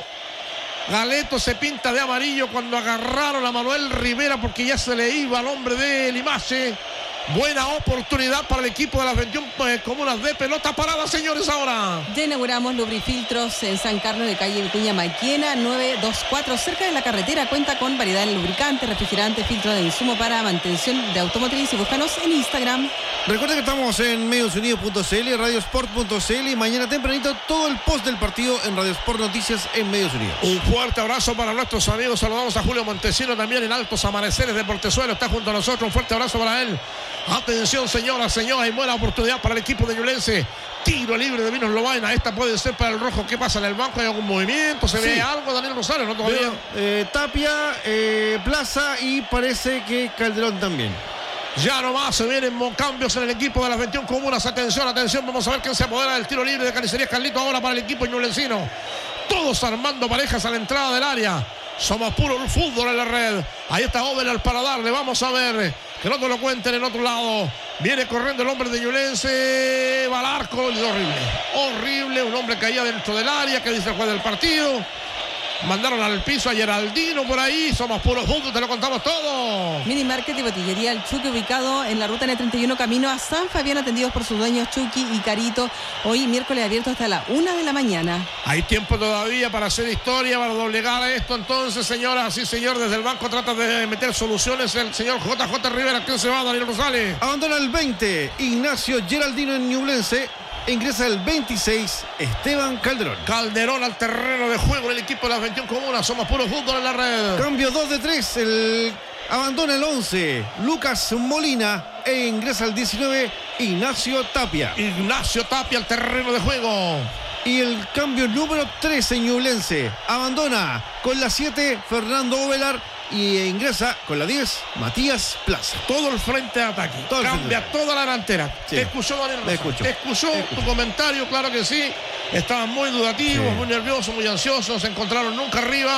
Speaker 2: Galeto se pinta de amarillo cuando agarraron a Manuel Rivera porque ya se le iba al hombre de Limache. Buena oportunidad para el equipo de las veintiuno eh, comunas de pelota parada, señores, ahora.
Speaker 1: Ya inauguramos Lubrifiltros en San Carlos de calle Vicuña Maiquena, nueve dos cuatro, cerca de la carretera. Cuenta con variedad en lubricante, refrigerante, filtro de insumo para mantención de automotriz. Y búscanos en Instagram.
Speaker 3: Recuerda que estamos en mediosunidos punto c l, radiosport punto c l y mañana tempranito todo el post del partido en Radiosport Noticias en Medios Unidos.
Speaker 2: Un fuerte abrazo para nuestros amigos. Saludamos a Julio Montesino también en Altos Amaneceres de Portezuelo. Está junto a nosotros. Un fuerte abrazo para él. Atención, señoras, señores, hay buena oportunidad para el equipo de Ñublense. Tiro libre de Minos Lobaina. Esta puede ser para el rojo. ¿Qué pasa en el banco? ¿Hay algún movimiento? ¿Se sí. ve algo? Daniel Rosales, ¿no todavía?
Speaker 3: Veo, eh, Tapia, eh, Plaza y parece que Calderón también.
Speaker 2: Ya nomás se vienen cambios en el equipo de las veintiuno comunas. Atención, atención. Vamos a ver quién se apodera del tiro libre de Carnicería Carlito ahora para el equipo ñublencino. Todos armando parejas a la entrada del área. Somos puro fútbol en la red. Ahí está Ovelar para darle. Vamos a ver. Que no te lo cuenten en otro lado. Viene corriendo el hombre de Ñublense. Va al arco. Horrible. Horrible. Un hombre caía dentro del área. Que dice el juez del partido. Mandaron al piso a Geraldino por ahí. Somos puros fútbol. Te lo contamos todo.
Speaker 1: Mini Market y Botillería El Chucky, ubicado en la ruta N treinta y uno camino a San Fabián, atendidos por sus dueños Chucky y Carito. Hoy miércoles abierto hasta la una de la mañana.
Speaker 2: Hay tiempo todavía para hacer historia, para doblegar a esto. Entonces, señoras y señor, desde el banco trata de meter soluciones el señor J J Rivera. ¿Quién se va, Daniel Rosales?
Speaker 3: Abandona el veinte Ignacio Geraldino en Ñublense. Ingresa el veintiséis Esteban Calderón.
Speaker 2: Calderón al terreno de juego en el equipo de las veintiuno comunas. Somos puro fútbol en la red.
Speaker 3: Cambio dos de tres. El... Abandona el once Lucas Molina e ingresa el diecinueve Ignacio Tapia.
Speaker 2: Ignacio Tapia al terreno de juego.
Speaker 3: Y el cambio número trece Ñublense. Abandona con la siete Fernando Ovelar. Y ingresa con la diez Matías Plaza.
Speaker 2: Todo el frente de ataque. Todo Cambia frente. Toda la delantera. Sí. Te escuchó, Daniel Rosa.
Speaker 3: escucho.
Speaker 2: Te escuchó
Speaker 3: Te
Speaker 2: tu
Speaker 3: escucho.
Speaker 2: comentario, claro que sí. Estaban muy dudativos, sí. muy nerviosos, muy ansiosos. No se encontraron nunca arriba.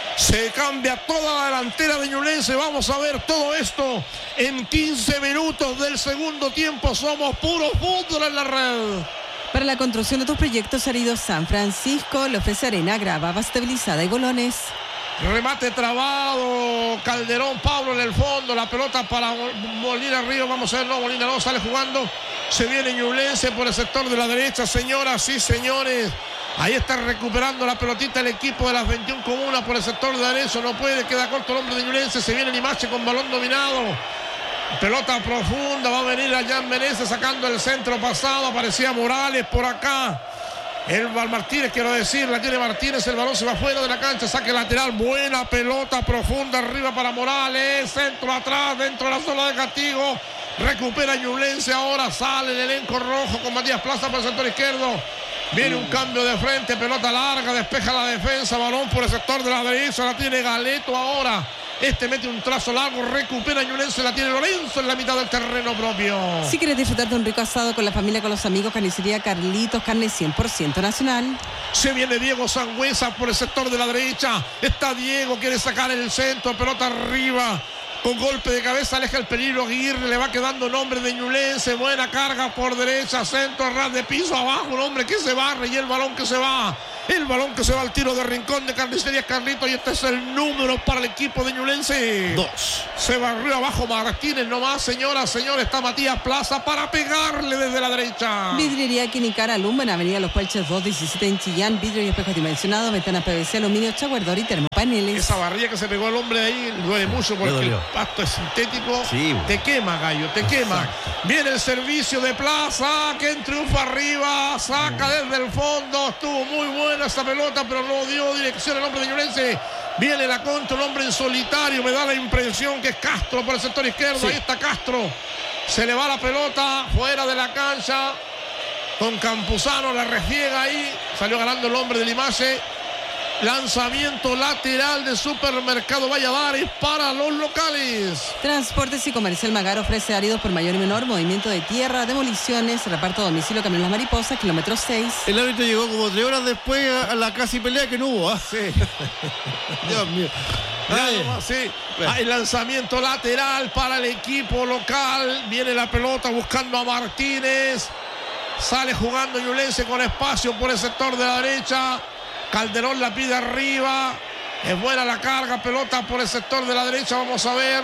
Speaker 2: Se cambia toda la delantera de Ñublense. Vamos a ver todo esto en quince minutos del segundo tiempo. Somos puro fútbol en la red.
Speaker 1: Para la construcción de tus proyectos, Arido San Francisco le ofrece arena, grava, base estabilizada y bolones.
Speaker 2: Remate trabado, Calderón, Pablo en el fondo, la pelota para Molina arriba, vamos a ver, no, Molina no, sale jugando, se viene Ñublense por el sector de la derecha, señoras y señores, ahí está recuperando la pelotita el equipo de las veintiuno comunas por el sector de la derecha, no puede, queda corto el hombre de Ñublense, se viene Limache con balón dominado, pelota profunda, va a venir a Jan Menezes sacando el centro pasado, aparecía Morales por acá. El Martínez, quiero decir, la tiene Martínez, el balón se va fuera de la cancha, saque lateral, buena pelota profunda arriba para Morales, centro atrás, dentro de la zona de castigo, recupera Ñublense, ahora sale el elenco rojo con Matías Plaza por el sector izquierdo, viene un cambio de frente, pelota larga, despeja la defensa, balón por el sector de la derecha, la tiene Galeto ahora. Este mete un trazo largo, recupera Ñublense, la tiene Lorenzo en la mitad del terreno propio.
Speaker 1: Si quieres disfrutar de un rico asado con la familia, con los amigos, Carnicería Carlitos, carne cien por ciento nacional.
Speaker 2: Se viene Diego Sangüesa por el sector de la derecha. Está Diego, quiere sacar el centro, pelota arriba. Con golpe de cabeza aleja el peligro. Aguirre, le va quedando nombre de Ñublense. Buena carga por derecha, centro, ras de piso, abajo. Un hombre que se barre y el balón que se va. El balón que se va al tiro de rincón de Carnicerías Carlito. Y este es el número para el equipo de Ñublense.
Speaker 3: Dos.
Speaker 2: Se barrió abajo Martínez nomás, señoras, señores. Está Matías Plaza para pegarle desde la derecha.
Speaker 1: Vidriería Quinicara Lumba en Avenida Los Puelches dos diecisiete en Chillán. Vidrio y espejos dimensionados, ventanas P V C, aluminio, chaguardor y termopaneles.
Speaker 2: Esa barrilla que se pegó el hombre de ahí duele mucho porque el pasto es sintético.
Speaker 3: Sí.
Speaker 2: Te quema, gallo, te quema.
Speaker 3: Exacto.
Speaker 2: Viene el servicio de Plaza, que en triunfa arriba, saca desde el fondo. Estuvo muy buena esa pelota, pero no dio dirección el hombre de Ñublense. Viene la contra, un hombre en solitario. Me da la impresión que es Castro por el sector izquierdo. Sí. Ahí está Castro. Se le va la pelota fuera de la cancha. Con Campuzano la refiega ahí. Salió ganando el hombre de Limache. Lanzamiento lateral de Supermercado Valladares para los locales.
Speaker 1: Transportes y Comercial Magar ofrece áridos por mayor y menor, movimiento de tierra, demoliciones, reparto a domicilio, camión Las Mariposas, kilómetro seis.
Speaker 3: El árbitro llegó como tres horas después a la casi pelea que no hubo. ¿Ah?
Speaker 2: Sí.
Speaker 3: Dios mío.
Speaker 2: Ay, sí. Hay lanzamiento lateral para el equipo local. Viene la pelota buscando a Martínez. Sale jugando Ñublense con espacio por el sector de la derecha. Calderón la pide arriba. Es buena la carga. Pelota por el sector de la derecha. Vamos a ver.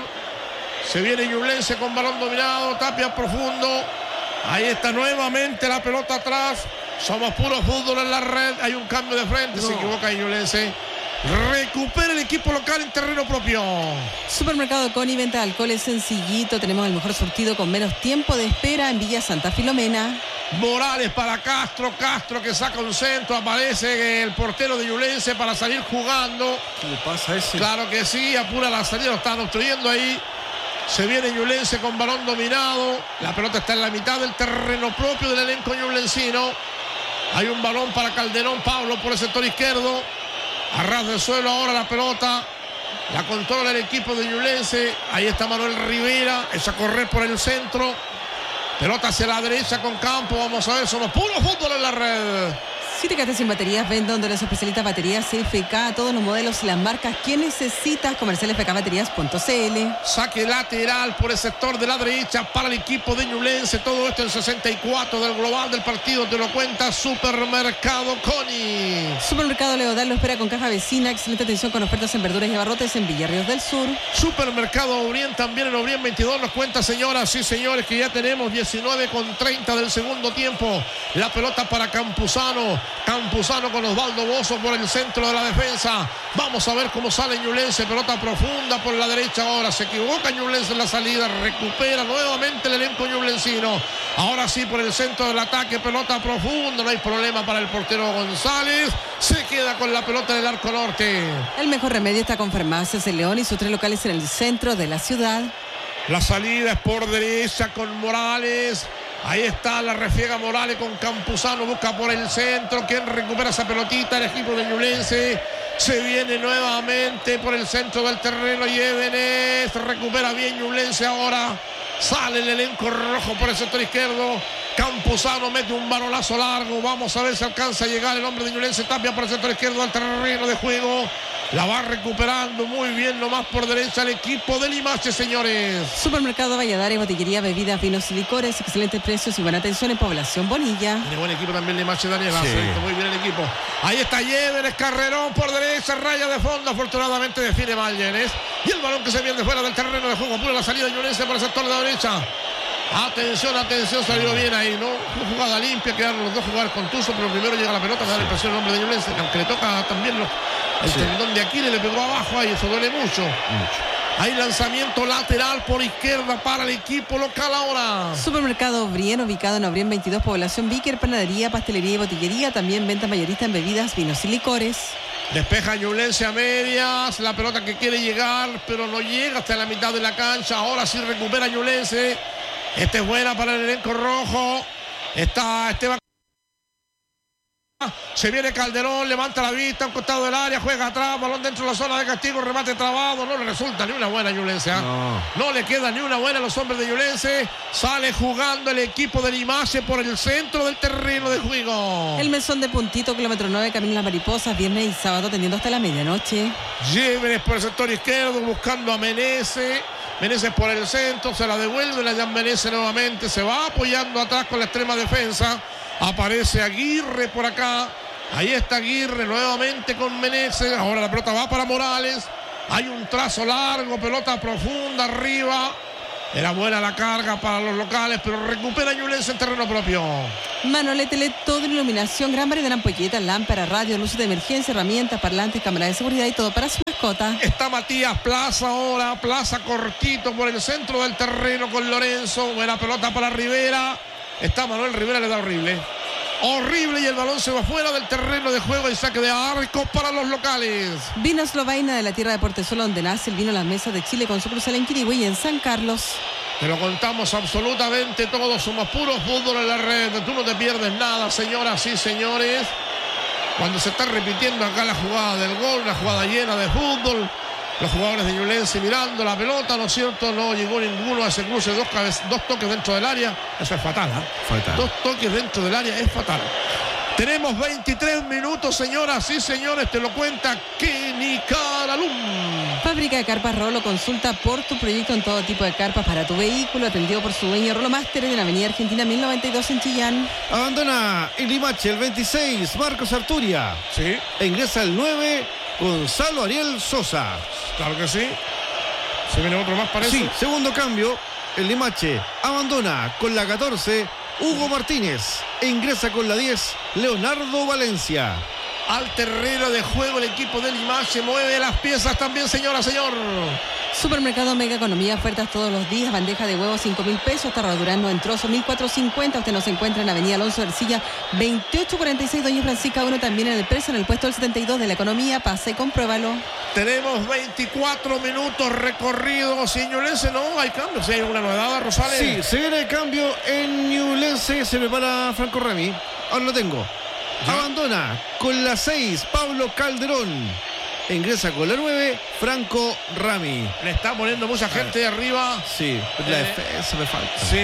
Speaker 2: Se viene Ñublense con balón dominado. Tapia profundo. Ahí está nuevamente la pelota atrás. Somos puro fútbol en la red. Hay un cambio de frente. No. Se equivoca Ñublense. Recupera el equipo local en terreno propio.
Speaker 1: Supermercado Coni, venta de alcoholes sencillito. Tenemos el mejor surtido con menos tiempo de espera en Villa Santa Filomena.
Speaker 2: Morales para Castro. Castro que saca un centro. Aparece el portero de Ñublense para salir jugando.
Speaker 3: ¿Qué le pasa a ese?
Speaker 2: Claro que sí. Apura la salida. Lo están obstruyendo ahí. Se viene Ñublense con balón dominado. La pelota está en la mitad del terreno propio del elenco ñublencino. Hay un balón para Calderón Pablo por el sector izquierdo. A ras del suelo ahora la pelota. La controla el equipo de Ñublense. Ahí está Manuel Rivera. Echa a correr por el centro. Pelota hacia la derecha con Campo. Vamos a ver, somos puro fútbol en la red.
Speaker 1: Si te quedaste sin baterías, ven donde los especialistas baterías F K, todos los modelos y las marcas que necesitas. Comercial F K Baterías punto C L.
Speaker 2: Saque lateral por el sector de la derecha para el equipo de Ñublense. Todo esto en sesenta y cuatro del global del partido. Te lo cuenta Supermercado Coni.
Speaker 1: Supermercado Leodal lo espera con caja vecina. Excelente atención con ofertas en verduras y abarrotes en Villarríos del Sur.
Speaker 2: Supermercado Obrien también en Obrien veintidós. Nos cuenta, señoras y señores, que ya tenemos diecinueve con treinta del segundo tiempo. La pelota para Campuzano. Campuzano con Osvaldo Bozo por el centro de la defensa. Vamos a ver cómo sale Ñublense. Pelota profunda por la derecha ahora. Se equivoca Ñublense en la salida. Recupera nuevamente el elenco ñublencino. Ahora sí por el centro del ataque. Pelota profunda. No hay problema para el portero González. Se queda con la pelota del arco norte.
Speaker 1: El mejor remedio está con Farmacias El León y sus tres locales en el centro de la ciudad.
Speaker 2: La salida es por derecha con Morales. Ahí está la refiega Morales con Campuzano. Busca por el centro. ¿Quién recupera esa pelotita? El equipo de Ñublense. Se viene nuevamente por el centro del terreno. Llévenes. Recupera bien Ñublense ahora. Sale el elenco rojo por el sector izquierdo. Campuzano mete un balolazo largo. Vamos a ver si alcanza a llegar el hombre de Ñublense. Tapia por el sector izquierdo del terreno de juego. La va recuperando muy bien, nomás por derecha el equipo de Limache, señores.
Speaker 1: Supermercado Valladares, botillería, bebidas, vinos y licores, excelentes precios y buena atención en Población Bonilla.
Speaker 2: Tiene buen equipo también Limache, Daniela.
Speaker 3: Sí.
Speaker 2: Muy bien el equipo. Ahí está Llévenes, carrerón por derecha, raya de fondo. Afortunadamente define mal Llévenes. Y el balón que se viene fuera del terreno de juego. Pura la salida de Ñublense por el sector de la derecha. Atención, atención, salió bien ahí, ¿no? Una jugada limpia, quedaron los dos jugadores contusos, pero primero llega la pelota, me da la impresión el hombre de Ñublense, aunque le toca también los, el sí. tendón de Aquiles, le pegó abajo ahí, eso duele mucho. mucho. Hay lanzamiento lateral por izquierda para el equipo local ahora.
Speaker 1: Supermercado Obrien, ubicado en Obrien veintidós, Población Víquer, panadería, pastelería y botillería, también venta mayorista en bebidas, vinos y licores.
Speaker 2: Despeja Ñublense a medias, la pelota que quiere llegar, pero no llega hasta la mitad de la cancha. Ahora sí recupera Ñublense. Esta es buena para el elenco rojo. Está Esteban. Se viene Calderón, levanta la vista, a un costado del área, juega atrás, balón dentro de la zona de castigo, remate trabado. No le resulta ni una buena a Ñublense. ¿eh? No. no le queda ni una buena a los hombres de Ñublense. Sale jugando el equipo de Limache por el centro del terreno de juego.
Speaker 1: El mesón de Puntito, kilómetro nueve, camino Las Mariposas, viernes y sábado atendiendo hasta la medianoche.
Speaker 2: Llévenes por el sector izquierdo, buscando a Menezes. Meneses por el centro, se la devuelve la Jan Meneses nuevamente, se va apoyando atrás con la extrema defensa. Aparece Aguirre por acá. Ahí está Aguirre nuevamente con Meneses. Ahora la pelota va para Morales. Hay un trazo largo, pelota profunda arriba. Era buena la carga para los locales, pero recupera Ñublense en terreno propio.
Speaker 1: Manolete L E D, todo en iluminación, gran variedad de ampolletas, lámparas, radio, luces de emergencia, herramientas, parlantes, cámaras de seguridad y todo para su mascota.
Speaker 2: Está Matías Plaza ahora, Plaza cortito por el centro del terreno con Lorenzo. Buena pelota para Rivera. Está Manuel Rivera, le da horrible. Horrible y el balón se va fuera del terreno de juego y saque de arco para los locales.
Speaker 1: Vinos Lovaina de la tierra de Portezuelo, donde nace el vino Las Mesas de Chile con sucursal en Quirigüí y en San Carlos.
Speaker 2: Te lo contamos absolutamente todo, somos puro fútbol en la red. Tú no te pierdes nada, señoras y señores. Cuando se está repitiendo acá la jugada del gol, la jugada llena de fútbol. Los jugadores de Ñublense mirando la pelota, ¿no es cierto? No llegó ninguno a ese cruce, dos, dos toques dentro del área. Eso es fatal, ¿eh?
Speaker 3: Fatal.
Speaker 2: Dos toques dentro del área es fatal. Tenemos veintitrés minutos, señoras y señores. Te lo cuenta Kenny Caralum.
Speaker 1: Fábrica de Carpas Rolo, consulta por tu proyecto en todo tipo de carpas para tu vehículo. Atendido por su dueño Rolo Master en la avenida Argentina mil noventa y dos en Chillán.
Speaker 3: Abandona el Limache, el veintiséis, Marcos Arturia.
Speaker 2: Sí.
Speaker 3: E ingresa el nueve, Gonzalo Ariel Sosa.
Speaker 2: Claro que sí. Se viene otro más, parece.
Speaker 3: Sí, segundo cambio. El Limache abandona con la catorce, Hugo Martínez. E ingresa con la diez, Leonardo Valencia.
Speaker 2: Al terreno de juego el equipo del Limache mueve las piezas también, señora, señor.
Speaker 1: Supermercado Mega Economía, ofertas todos los días, bandeja de huevos cinco mil pesos, tarro Durazno en trozo mil cuatrocientos cincuenta. Usted nos encuentra en Avenida Alonso Ercilla veintiocho cuarenta y seis, Doña Francisca uno, también en el precio en el puesto del setenta y dos de la Economía. Pase y compruébalo.
Speaker 2: Tenemos veinticuatro minutos recorridos y Ñublense no hay cambio. Si hay alguna novedad, Rosales.
Speaker 3: Sí, se viene el cambio en Ñublense, se prepara Franco Rami. Ahora lo tengo. ¿Ya? Abandona con la seis, Pablo Calderón. Ingresa con la nueve, Franco Rami.
Speaker 2: Le está poniendo mucha gente de arriba.
Speaker 3: Sí, la
Speaker 2: eh,
Speaker 3: defensa me falta.
Speaker 2: Sí,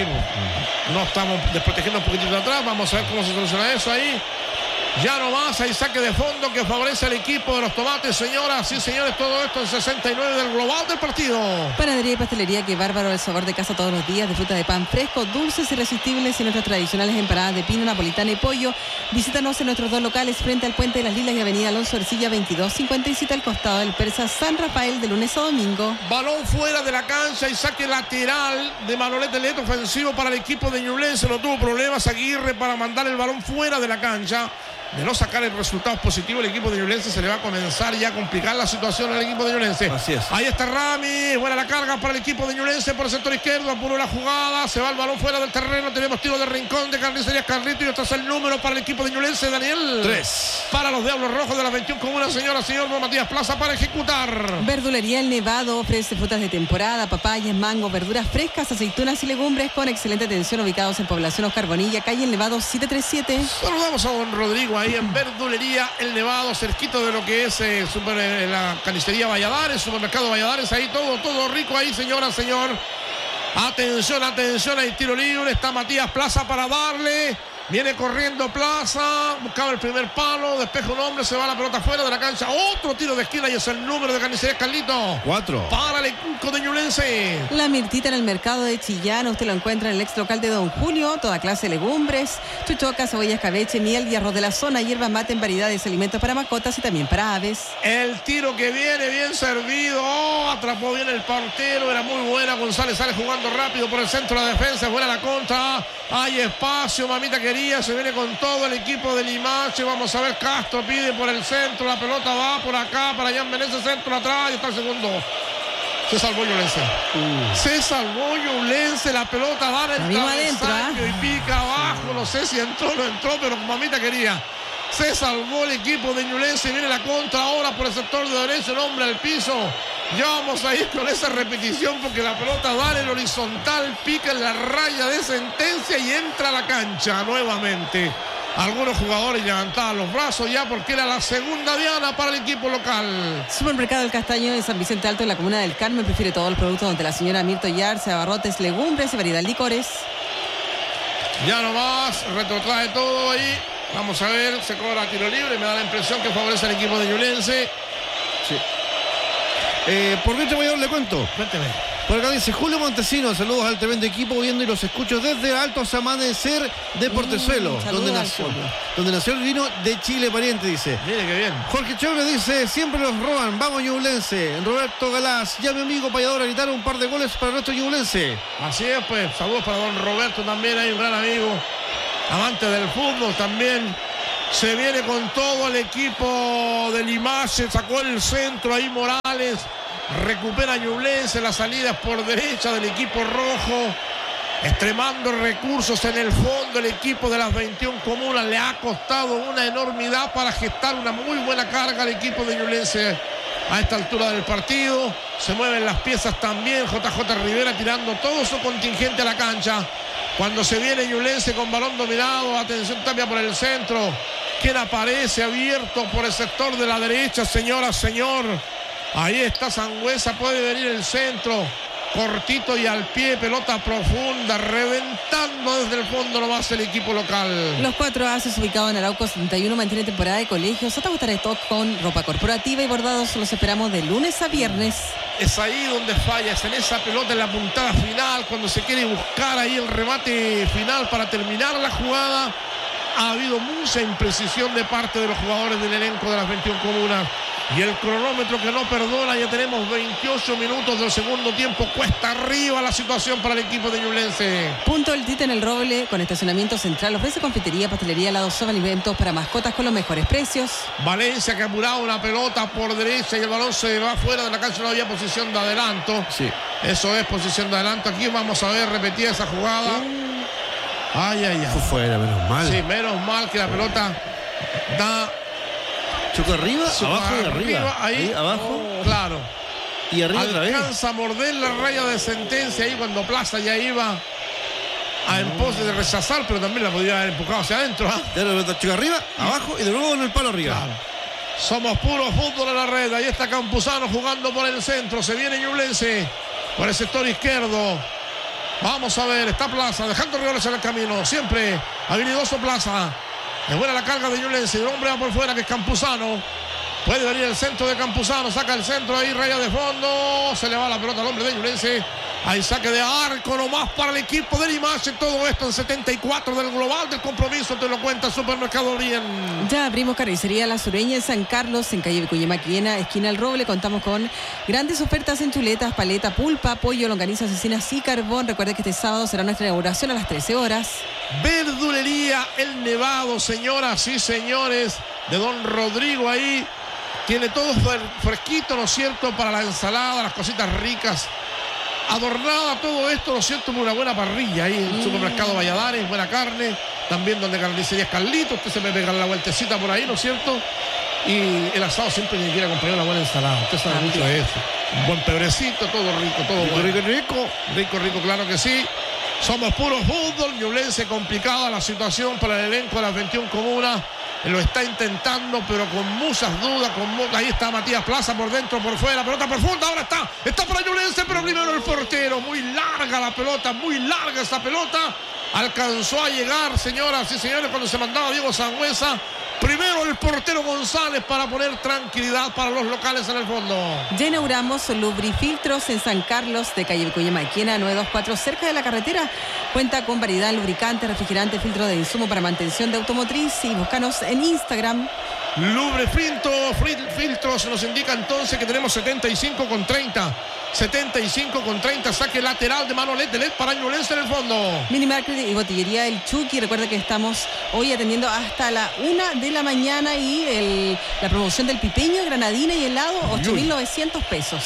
Speaker 2: no estamos desprotegiendo un poquitito atrás. Vamos a ver cómo se soluciona eso ahí. Ya no más, hay saque de fondo que favorece al equipo de los Tomates, señoras y señores. Todo esto en sesenta y nueve del global del partido.
Speaker 1: Panadería y pastelería Que Bárbaro, el sabor de casa todos los días. Disfruta de pan fresco, dulces, irresistibles y nuestras tradicionales empanadas de pino, napolitana y pollo. Visítanos en nuestros dos locales frente al Puente de las Lilas y Avenida Alonso Ercilla veintidós cincuenta y siete al costado del Persa San Rafael, de lunes a domingo.
Speaker 2: Balón fuera de la cancha y saque lateral de Manolete L E D, ofensivo para el equipo de Ñublense. No tuvo problemas Aguirre para mandar el balón fuera de la cancha. De no sacar el resultado positivo, el equipo de Ñublense se le va a comenzar ya a complicar la situación al equipo de Ñublense.
Speaker 3: Así es.
Speaker 2: Ahí está Rami, buena la carga para el equipo de Ñublense por el sector izquierdo, apuró la jugada, se va el balón fuera del terreno, tenemos tiro de rincón de Carnicerías Carlito y este es el número para el equipo de Ñublense, Daniel.
Speaker 3: Tres.
Speaker 2: Para los Diablos Rojos de las veintiuna con una señora, señor Matías Plaza para ejecutar.
Speaker 1: Verdulería El Nevado ofrece frutas de temporada, papayas, mango, verduras frescas, aceitunas y legumbres con excelente atención, ubicados en Población Oscar Bonilla, calle El Nevado setecientos treinta y siete.
Speaker 2: Saludamos a don Rodrigo ahí en Verdulería El Nevado, cerquito de lo que es eh, super, eh, la carnicería Valladares, supermercado Valladares, ahí todo, todo rico ahí, señora, señor. Atención, atención, hay tiro libre, está Matías Plaza para darle. Viene corriendo Plaza, buscaba el primer palo, despeja un hombre, se va la pelota fuera de la cancha. Otro tiro de esquina y es el número de Carnicerías Carlito.
Speaker 3: Cuatro.
Speaker 2: Para el equipo de Ñublense.
Speaker 1: La Mirtita en el mercado de Chillán, usted lo encuentra en el ex local de Don Julio, toda clase de legumbres, chuchoca, cebolla, escabeche, miel y arroz de la zona, hierba mate en variedades, alimentos para mascotas y también para aves.
Speaker 2: El tiro que viene bien servido, oh, atrapó bien el portero, era muy buena. González sale jugando rápido por el centro de la defensa, buena la contra, hay espacio, mamita querida. Se viene con todo el equipo de Limache. Vamos a ver, Castro pide por el centro, la pelota va por acá para Jan Meneses, centro atrás y está el segundo. Se salvó Ñublense. Uh. Se salvó Ñublense, la pelota va en el travesaño y pica abajo. No sé si entró o no entró, pero mamita quería. Se salvó el equipo de Ñublense. Viene la contra ahora por el sector de derecho, el hombre al piso. Ya vamos a ir con esa repetición porque la pelota va en el horizontal, pica en la raya de sentencia y entra a la cancha nuevamente. Algunos jugadores levantaban los brazos ya porque era la segunda diana para el equipo local.
Speaker 1: Supermercado El Castaño de San Vicente Alto en la comuna del Carmen prefiere todos los productos donde la señora Mirto Yarse, abarrotes, legumbres y variedad de licores.
Speaker 2: Ya nomás, retrotrae todo ahí. Vamos a ver, se cobra tiro libre, me da la impresión que favorece al equipo de Ñublense.
Speaker 3: Sí. Eh, por Víctor Mayor le cuento.
Speaker 2: Cuénteme.
Speaker 3: Por acá dice Julio Montesino, saludos al tremendo equipo viendo y los escucho desde Altos Amanecer de Portezuelo,
Speaker 1: Mm,
Speaker 3: donde nació, donde nació el vino de Chile, pariente, dice.
Speaker 2: Mire qué bien.
Speaker 3: Jorge Chávez dice, siempre los roban, vamos Ñublense. Roberto Galás, ya mi amigo payador a gritar un par de goles para nuestro Ñublense.
Speaker 2: Así es, pues, saludos para don Roberto también, hay un gran amigo, amante del fútbol también. Se viene con todo el equipo de Limache, sacó el centro ahí Morales, recupera Ñublense, las salidas por derecha del equipo rojo, extremando recursos en el fondo. El equipo de las veintiuna comunas le ha costado una enormidad para gestar una muy buena carga al equipo de Ñublense a esta altura del partido. Se mueven las piezas también, J J Rivera tirando todo su contingente a la cancha. Cuando se viene Ñublense con balón dominado, atención Tapia por el centro, quien aparece abierto por el sector de la derecha, señora, señor. Ahí está Sangüesa, puede venir el centro, cortito y al pie, pelota profunda, reventando desde el fondo nomás el equipo local.
Speaker 1: Los cuatro ases ubicados en Arauco setenta y uno mantiene temporada de colegios. Santa Gustavo Stock con ropa corporativa y bordados. Los esperamos de lunes a viernes.
Speaker 2: Es ahí donde falla, es en esa pelota, en la puntada final, cuando se quiere buscar ahí el remate final para terminar la jugada. Ha habido mucha imprecisión de parte de los jugadores del elenco de las veintiuna comunas. Y el cronómetro que no perdona, ya tenemos veintiocho minutos del segundo tiempo. Cuesta arriba la situación para el equipo de Ñublense.
Speaker 1: Punto El Tita en el Roble, con estacionamiento central. Ofrece confitería, pastelería, helados, son alimentos para mascotas con los mejores precios.
Speaker 2: Valencia que ha apurado una pelota por derecha y el balón se va fuera de la cancha. No había posición de adelanto.
Speaker 3: Sí.
Speaker 2: Eso es posición de adelanto. Aquí vamos a ver repetida esa jugada. Ay, ay, ay.
Speaker 3: Fue fuera, menos mal.
Speaker 2: Sí, menos mal que la pelota da...
Speaker 3: Chocó arriba,
Speaker 2: Chocó
Speaker 3: abajo y arriba.
Speaker 2: arriba, ahí.
Speaker 3: Ahí, abajo.
Speaker 2: Oh, claro.
Speaker 3: Y arriba otra vez.
Speaker 2: Alcanza a morder la raya de sentencia ahí cuando Plaza ya iba a en pos de rechazar, pero también la podía haber empujado hacia adentro. ¿eh?
Speaker 3: Ya la pelota chocó arriba, abajo y de nuevo en el palo arriba.
Speaker 2: Claro. Somos puro fútbol en la red. Ahí está Campuzano jugando por el centro. Se viene Ñublense por el sector izquierdo. Vamos a ver, está Plaza, dejando rivales en el camino. Siempre habilidoso Plaza. Es buena la carga de Ñublense. El hombre va por fuera, que es Campuzano. Puede venir el centro de Campuzano. Saca el centro ahí, raya de fondo. Se le va la pelota al hombre de Ñublense. Hay saque de arco nomás para el equipo de Limache. Todo esto en setenta y cuatro del global del compromiso. Te lo cuenta Supermercado Bien.
Speaker 1: Ya abrimos carnicería La Sureña en San Carlos, en calle Vicuña Maquena, esquina El Roble. Contamos con grandes ofertas en chuletas, paleta, pulpa, pollo, longaniza, cecinas y carbón. Recuerde que este sábado será nuestra inauguración a las trece horas.
Speaker 2: Verdulería El Nevado, señoras y señores, de don Rodrigo ahí. Tiene todo fresquito, ¿no es cierto?, para la ensalada, las cositas ricas. Adornada todo esto, ¿no es cierto?, por una buena parrilla ahí en el supermercado Valladares, buena carne. También donde carnicería Carlito, usted se me pega la vueltecita por ahí, ¿no es cierto? Y el asado siempre me quiere acompañar una buena ensalada. Usted sabe mucho de eso. Un buen pebrecito, todo rico, todo
Speaker 3: Rico,
Speaker 2: bueno.
Speaker 3: rico, rico.
Speaker 2: Rico, rico, claro que sí. Somos puro fútbol. Ñublense complicada la situación para el elenco de las veintiuna comunas. Lo está intentando, pero con muchas dudas. Con mu Ahí está Matías Plaza por dentro, por fuera. Pelota profunda, ahora está. Está para Ñublense, pero primero el portero. Muy larga la pelota, muy larga esa pelota. Alcanzó a llegar, señoras y señores, cuando se mandaba Diego Sangüesa. Primero el portero González para poner tranquilidad para los locales en el fondo.
Speaker 1: Ya inauguramos Lubrifiltros en San Carlos, de calle Vicuña Maquena, nueve dos cuatro, cerca de la carretera. Cuenta con variedad en lubricantes, refrigerantes, filtros de insumo para mantención de automotriz. Y búscanos en Instagram.
Speaker 2: Lubrifiltros, filtros, nos indica entonces que tenemos setenta y cinco con treinta. setenta y cinco con treinta, saque lateral de mano L E D de L E D para Ñublense en el fondo.
Speaker 1: Minimarket y botillería El Chucky. Recuerda que estamos hoy atendiendo hasta la una de la mañana y el, la promoción del pipeño, granadina y helado, ocho mil novecientos pesos.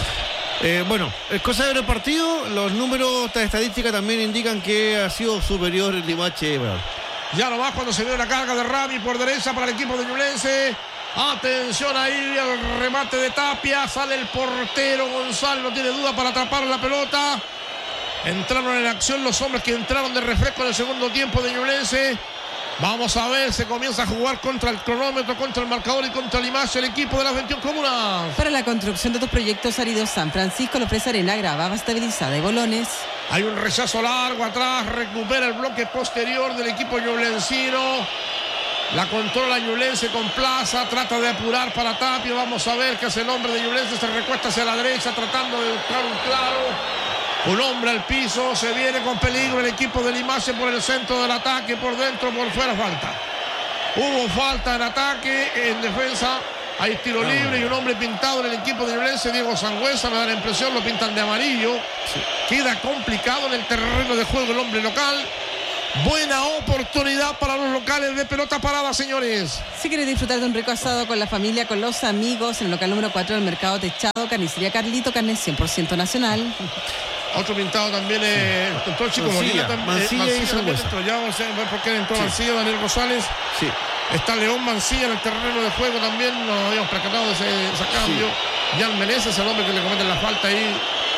Speaker 3: Eh, bueno, es cosa de ver el partido. Los números, esta estadística también indican que ha sido superior el Limache. Bueno.
Speaker 2: Ya nomás cuando se ve la carga de Rami por derecha para el equipo de Ñublense. Atención ahí al remate de Tapia. Sale el portero González, no tiene duda para atrapar la pelota. Entraron en acción los hombres que entraron de refresco en el segundo tiempo de Ñublense. Vamos a ver, se comienza a jugar contra el cronómetro, contra el marcador y contra Limache, el equipo de las veintiuna comunas.
Speaker 1: Para la construcción de tus proyectos áridos, San Francisco le ofrece arena grabada, estabilizada y bolones.
Speaker 2: Hay un rechazo largo atrás, recupera el bloque posterior del equipo ñublencino. La controla Ñublense con Plaza, trata de apurar para Tapia. Vamos a ver qué hace el hombre de Ñublense, se recuesta hacia la derecha tratando de buscar un claro. Un hombre al piso, se viene con peligro el equipo de Limache por el centro del ataque, por dentro, por fuera, falta. Hubo falta en ataque, en defensa hay tiro no, libre y un hombre pintado en el equipo de Ñublense, Diego Sangüesa, me da la impresión, lo pintan de amarillo. Sí. Queda complicado en el terreno de juego el hombre local. Buena oportunidad para los locales de pelota parada, señores.
Speaker 1: Si quieres disfrutar de un rico asado con la familia, con los amigos, en el local número cuatro del Mercado Techado, Carnicería Carlito, carne cien por ciento nacional.
Speaker 2: Otro pintado también, eh, entró el chico Molina también.
Speaker 3: Mancilla, eh, Mancilla y Sangüesa.
Speaker 2: Ya vamos a ver por qué entró sí. Mancilla, Daniel Rosales.
Speaker 3: Sí.
Speaker 2: Está León Mancilla en el terreno de juego también, nos habíamos percatado de ese, ese cambio. Sí. Jan Meneses, el hombre que le cometen la falta ahí.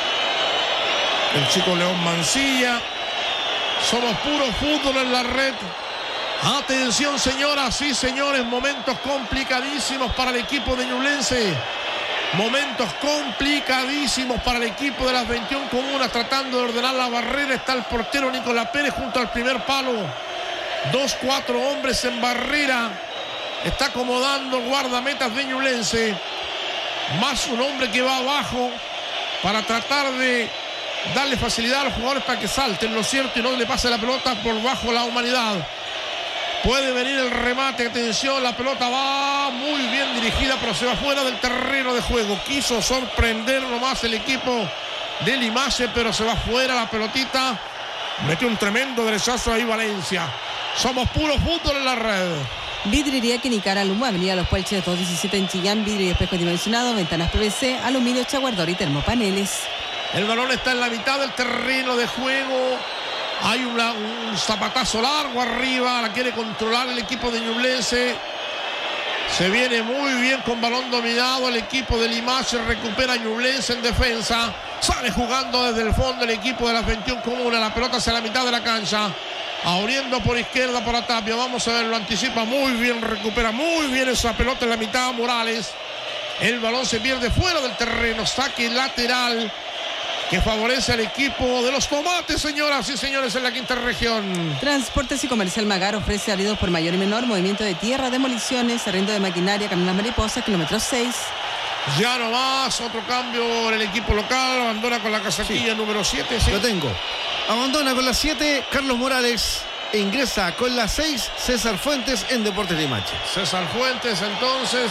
Speaker 2: El chico León Mancilla. Somos puro fútbol en la red. Atención, señoras y señores, momentos complicadísimos para el equipo de Ñublense. Momentos complicadísimos para el equipo de las veintiuna comunas, tratando de ordenar la barrera. Está el portero Nicolás Pérez junto al primer palo. Dos, cuatro hombres en barrera. Está acomodando el guardametas de Ñublense. Más un hombre que va abajo para tratar de darle facilidad a los jugadores para que salten, lo cierto, y no le pase la pelota por bajo la humanidad. Puede venir el remate, atención, la pelota va muy bien dirigida, pero se va fuera del terreno de juego. Quiso sorprender nomás el equipo de Limache, pero se va fuera la pelotita. Metió un tremendo derechazo ahí Valencia. Somos puro fútbol en la red.
Speaker 1: Vidriería Quinicara Lumba, Avenida Los Puelches dos diecisiete en Chillán, vidrio y espejo dimensionado, ventanas P V C, aluminio, chaguardor y termopaneles.
Speaker 2: El balón está en la mitad del terreno de juego. Hay una, un zapatazo largo arriba. La quiere controlar el equipo de Ñublense. Se viene muy bien con balón dominado. El equipo de Limache recupera Ñublense en defensa. Sale jugando desde el fondo el equipo de las veintiuna comunas. La pelota hacia la mitad de la cancha. Abriendo por izquierda para Tapia. Vamos a ver, lo anticipa muy bien. Recupera muy bien esa pelota en la mitad Morales. El balón se pierde fuera del terreno. Saque lateral que favorece al equipo de los tomates, señoras y señores, en la quinta región.
Speaker 1: Transportes y Comercial Magar ofrece arriendos por mayor y menor, movimiento de tierra, demoliciones, arriendo de maquinaria, caminos mariposas, kilómetro seis.
Speaker 2: Ya no más, otro cambio en el equipo local, abandona con la casaquilla sí. número siete. ¿Sí?
Speaker 3: Lo tengo. Abandona con la siete Carlos Morales e ingresa con la seis César Fuentes en Deportes Limache.
Speaker 2: César Fuentes, entonces.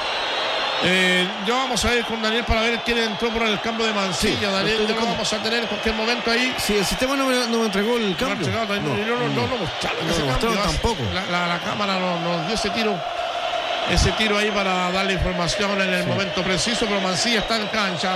Speaker 2: Eh, ya vamos a ir con Daniel para ver quién entró por el cambio de Mancilla. Sí, Daniel, ya lo vamos a tener en cualquier momento ahí.
Speaker 3: Sí, el sistema no me, no me entregó el cambio.
Speaker 2: No, no, no, no, no, no, no mostraron
Speaker 3: no,
Speaker 2: ese
Speaker 3: no
Speaker 2: cambio.
Speaker 3: tampoco.
Speaker 2: La, la, la cámara nos, nos dio ese tiro, ese tiro ahí para darle información en el sí. momento preciso, pero Mancilla está en cancha.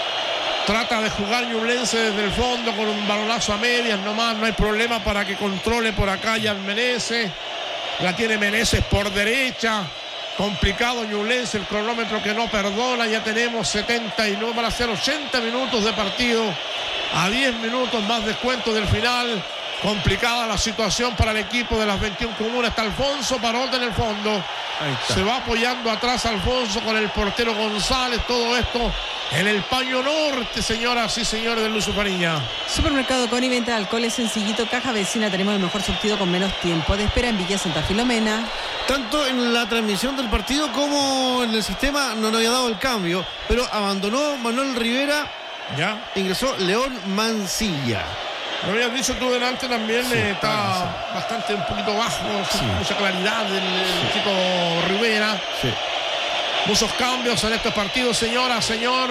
Speaker 2: Trata de jugar Ñublense desde el fondo con un balonazo a medias nomás, no hay problema para que controle por acá Jan Meneses. La tiene Meneses por derecha. Complicado Ñublense, el cronómetro que no perdona. Ya tenemos setenta y nueve, van a ser ochenta minutos de partido. A diez minutos más descuento del final. Complicada la situación para el equipo de las veintiuna comunas. Está Alfonso Parota en el fondo. Se va apoyando atrás Alfonso con el portero González. Todo esto en el paño norte, señoras y señores de Luz Fariña.
Speaker 1: Supermercado Coni, venta de alcoholes sencillito, caja vecina. Tenemos el mejor surtido con menos tiempo de espera en Villa Santa Filomena.
Speaker 3: Tanto en la transmisión del partido como en el sistema no nos había dado el cambio, pero abandonó Manuel Rivera.
Speaker 2: Ya.
Speaker 3: Ingresó León Mancilla.
Speaker 2: Lo habías dicho tú delante también, sí, eh, está claro, sí. bastante un poquito bajo, sí. mucha claridad del sí. chico Rivera.
Speaker 3: Sí.
Speaker 2: Muchos cambios en estos partidos, señora, señor.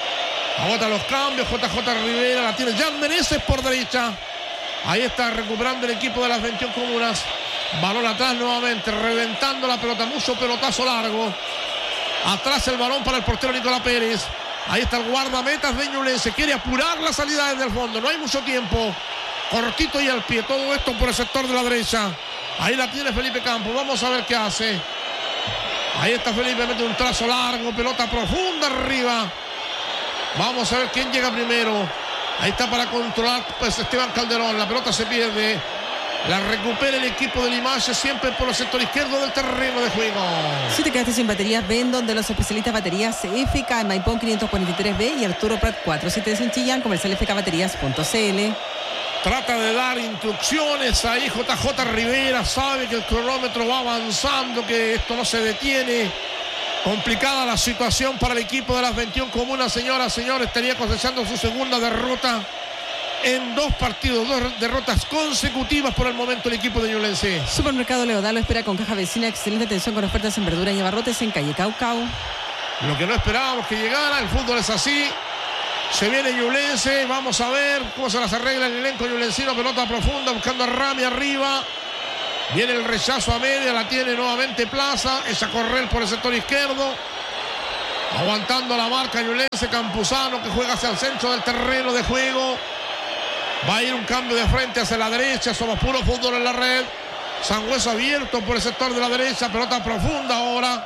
Speaker 2: Agota los cambios, J J Rivera, la tiene Jan Meneses por derecha. Ahí está recuperando el equipo de las veintiuna comunas. Balón atrás nuevamente, reventando la pelota, mucho pelotazo largo. Atrás el balón para el portero Nicolás Pérez. Ahí está el guardametas de Ñublense. Quiere apurar la salida desde el fondo. No hay mucho tiempo. Cortito y al pie. Todo esto por el sector de la derecha. Ahí la tiene Felipe Campos. Vamos a ver qué hace. Ahí está Felipe. Mete un trazo largo. Pelota profunda arriba. Vamos a ver quién llega primero. Ahí está para controlar pues Esteban Calderón. La pelota se pierde. La recupera el equipo de Limache, siempre por el sector izquierdo del terreno de juego.
Speaker 1: Si te quedaste sin baterías, ven donde los especialistas baterías F K en Maipón quinientos cuarenta y tres B y Arturo Prat cuatrocientos setenta y tres en Chillán, comercial f k baterías punto c l.
Speaker 2: Trata de dar instrucciones ahí J J Rivera, sabe que el cronómetro va avanzando, que esto no se detiene. Complicada la situación para el equipo de las veintiuna comunas, señoras, señores. Estaría cosechando su segunda derrota en dos partidos, dos derrotas consecutivas por el momento el equipo de Ñublense.
Speaker 1: Supermercado Leodalo espera con caja vecina excelente atención con ofertas en verduras y abarrotes en calle Caucao.
Speaker 2: Lo que no esperábamos que llegara, el fútbol es así. Se viene Ñublense, vamos a ver cómo se las arregla el elenco ñublencino. Pelota profunda, buscando a Rami arriba. Viene el rechazo a media, la tiene nuevamente Plaza. Es a correr por el sector izquierdo. Aguantando la marca Ñublense, Campuzano que juega hacia el centro del terreno de juego. Va a ir un cambio de frente hacia la derecha. Somos puro fútbol en la red. Sangüesa abierto por el sector de la derecha. Pelota profunda ahora.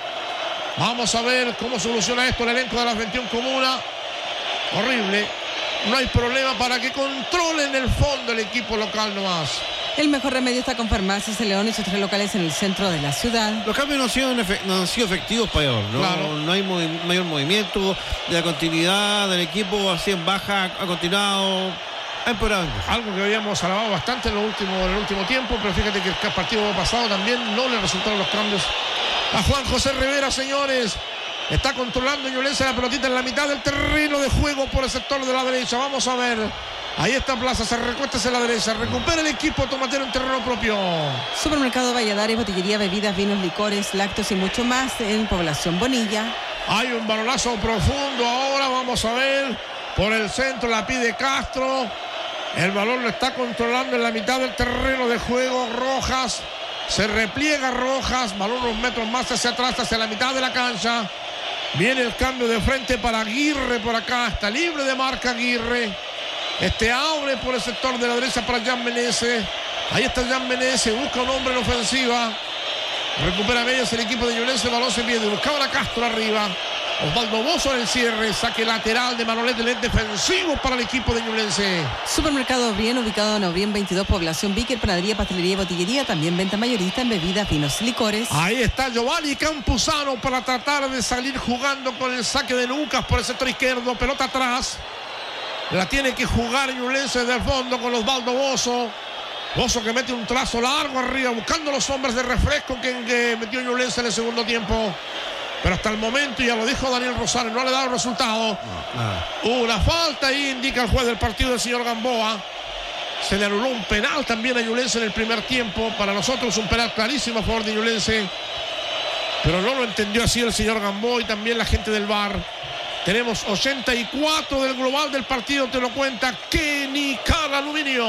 Speaker 2: Vamos a ver cómo soluciona esto el elenco de las veintiuna comunas. Horrible. No hay problema para que controlen el fondo el equipo local nomás.
Speaker 1: El mejor remedio está con Farmacias El León y sus tres locales en el centro de la ciudad.
Speaker 3: Los cambios no han sido, no han sido efectivos para ellos, ¿no?
Speaker 2: Claro.
Speaker 3: No hay movi- mayor movimiento de la continuidad del equipo, así en baja, ha continuado. Ha empeorado.
Speaker 2: Algo que habíamos alabado bastante en, lo último, en el último tiempo, pero fíjate que el partido pasado también no le resultaron los cambios a Juan José Rivera, señores. Está controlando Ñublense la pelotita en la mitad del terreno de juego por el sector de la derecha. Vamos a ver. Ahí está Plaza, se recuesta hacia la derecha. Recupera el equipo tomatero en terreno propio.
Speaker 1: Supermercado Valladares, botillería, bebidas, vinos, licores, lácteos y mucho más en Población Bonilla.
Speaker 2: Hay un balonazo profundo ahora. Vamos a ver. Por el centro la pide Castro. El balón lo está controlando en la mitad del terreno de juego Rojas. Se repliega Rojas. Balón unos metros más hacia atrás, hacia la mitad de la cancha. Viene el cambio de frente para Aguirre por acá. Está libre de marca Aguirre. Este abre por el sector de la derecha para Jan Menezes. Ahí está Jan Menezes. Busca un hombre en ofensiva. Recupera medios el equipo de Ñublense. El balón se pierde. Buscaba a Castro arriba. Osvaldo Bozo en el cierre. Saque lateral de Manolete. El defensivo para el equipo de Ñublense.
Speaker 1: Supermercado Bien, ubicado en Obrien veintidós, Población Víquer, panadería, pastelería y botillería. También venta mayorista en bebidas, vinos y licores.
Speaker 2: Ahí está Giovanni Campuzano para tratar de salir jugando con el saque de Lucas por el sector izquierdo. Pelota atrás. La tiene que jugar Ñublense desde el fondo con Osvaldo Bozo. Bozo que mete un trazo largo arriba, buscando los hombres de refresco que, que metió Ñublense en el segundo tiempo. Pero hasta el momento, ya lo dijo Daniel Rosario, no le da el resultado. No, una falta ahí, indica el juez del partido, el señor Gamboa. Se le anuló un penal también a Ñublense en el primer tiempo. Para nosotros un penal clarísimo a favor de Ñublense. Pero no lo entendió así el señor Gamboa y también la gente del V A R. Tenemos ochenta y cuatro del global del partido, te lo cuenta Kenny Car Aluminio.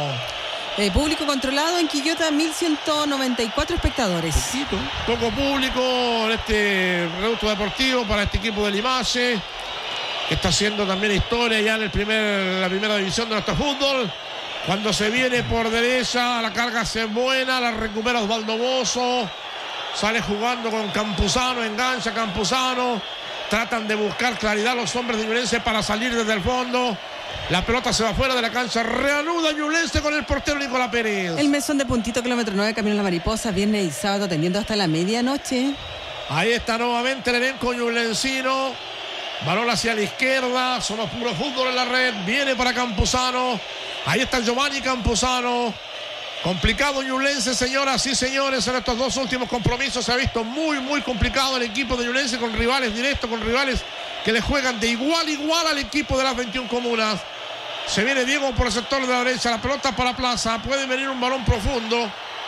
Speaker 1: Eh, público controlado en Quillota, mil ciento noventa y cuatro espectadores.
Speaker 2: Poquito. Poco público en este reducto deportivo para este equipo de Limache, que está haciendo también historia ya en el primer, la primera división de nuestro fútbol. Cuando se viene por derecha, la carga se buena, la recupera Osvaldo Bozo. Sale jugando con Campuzano, engancha Campuzano. Tratan de buscar claridad los hombres de Ñublense para salir desde el fondo. La pelota se va fuera de la cancha. Reanuda Ñublense con el portero Nicolás Pérez.
Speaker 1: El mesón de Puntito, kilómetro nueve, camino a la Mariposa, viernes y sábado atendiendo hasta la medianoche.
Speaker 2: Ahí está nuevamente el elenco ñublencino. Balón hacia la izquierda. Somos puro fútbol en la red. Viene para Campuzano. Ahí está Giovanni Campuzano. Complicado Ñublense, señoras y señores, en estos dos últimos compromisos se ha visto muy, muy complicado el equipo de Ñublense con rivales directos, con rivales que le juegan de igual a igual al equipo de las veintiuna comunas. Se viene Diego por el sector de la derecha, la pelota para Plaza, puede venir un balón profundo.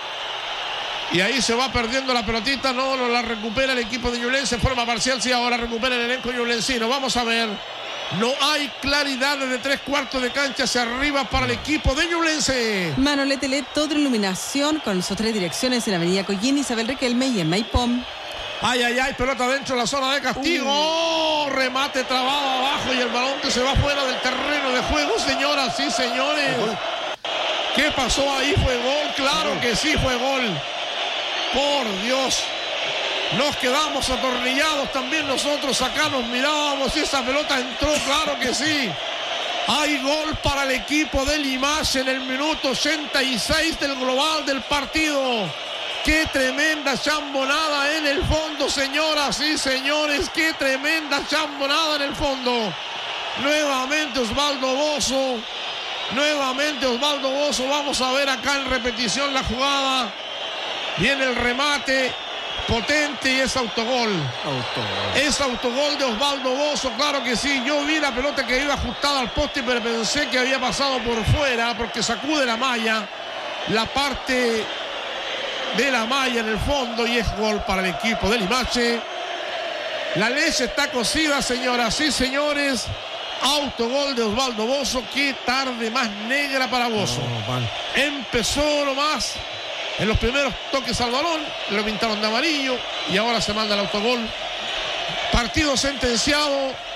Speaker 2: Y ahí se va perdiendo la pelotita, no, no la recupera el equipo de Ñublense en forma parcial, sí, ahora recupera el elenco ñublencino. Vamos a ver. No hay claridad desde tres cuartos de cancha hacia arriba para el equipo de Ñublense.
Speaker 1: Manolete L E D, toda iluminación con sus tres direcciones en Avenida Collín, Isabel Riquelme y en Maipom.
Speaker 2: Ay, ay, ay, pelota dentro de la zona de castigo. Uh. Oh, remate trabado abajo y el balón que se va fuera del terreno de juego, señoras y señores. ¿Qué pasó ahí? ¿Fue gol? Claro que sí, fue gol. Por Dios. Nos quedamos atornillados también nosotros, acá nos mirábamos y esa pelota entró, claro que sí. Hay gol para el equipo de Limache en el minuto ochenta y seis del global del partido. Qué tremenda chambonada en el fondo, señoras y señores, qué tremenda chambonada en el fondo. Nuevamente Osvaldo Bozo Nuevamente Osvaldo Bozo. Vamos a ver acá en repetición la jugada. Viene el remate potente y es autogol.
Speaker 3: Autogol.
Speaker 2: Es autogol de Osvaldo Bozo, claro que sí. Yo vi la pelota que iba ajustada al poste, pero pensé que había pasado por fuera porque sacude la malla, la parte de la malla en el fondo, y es gol para el equipo de Limache. La leche está cocida, señoras y señores. Autogol de Osvaldo Bozo. Qué tarde más negra para Bozo.
Speaker 3: No,
Speaker 2: empezó nomás en los primeros toques al balón, lo pintaron de amarillo y ahora se manda el autogol. Partido sentenciado.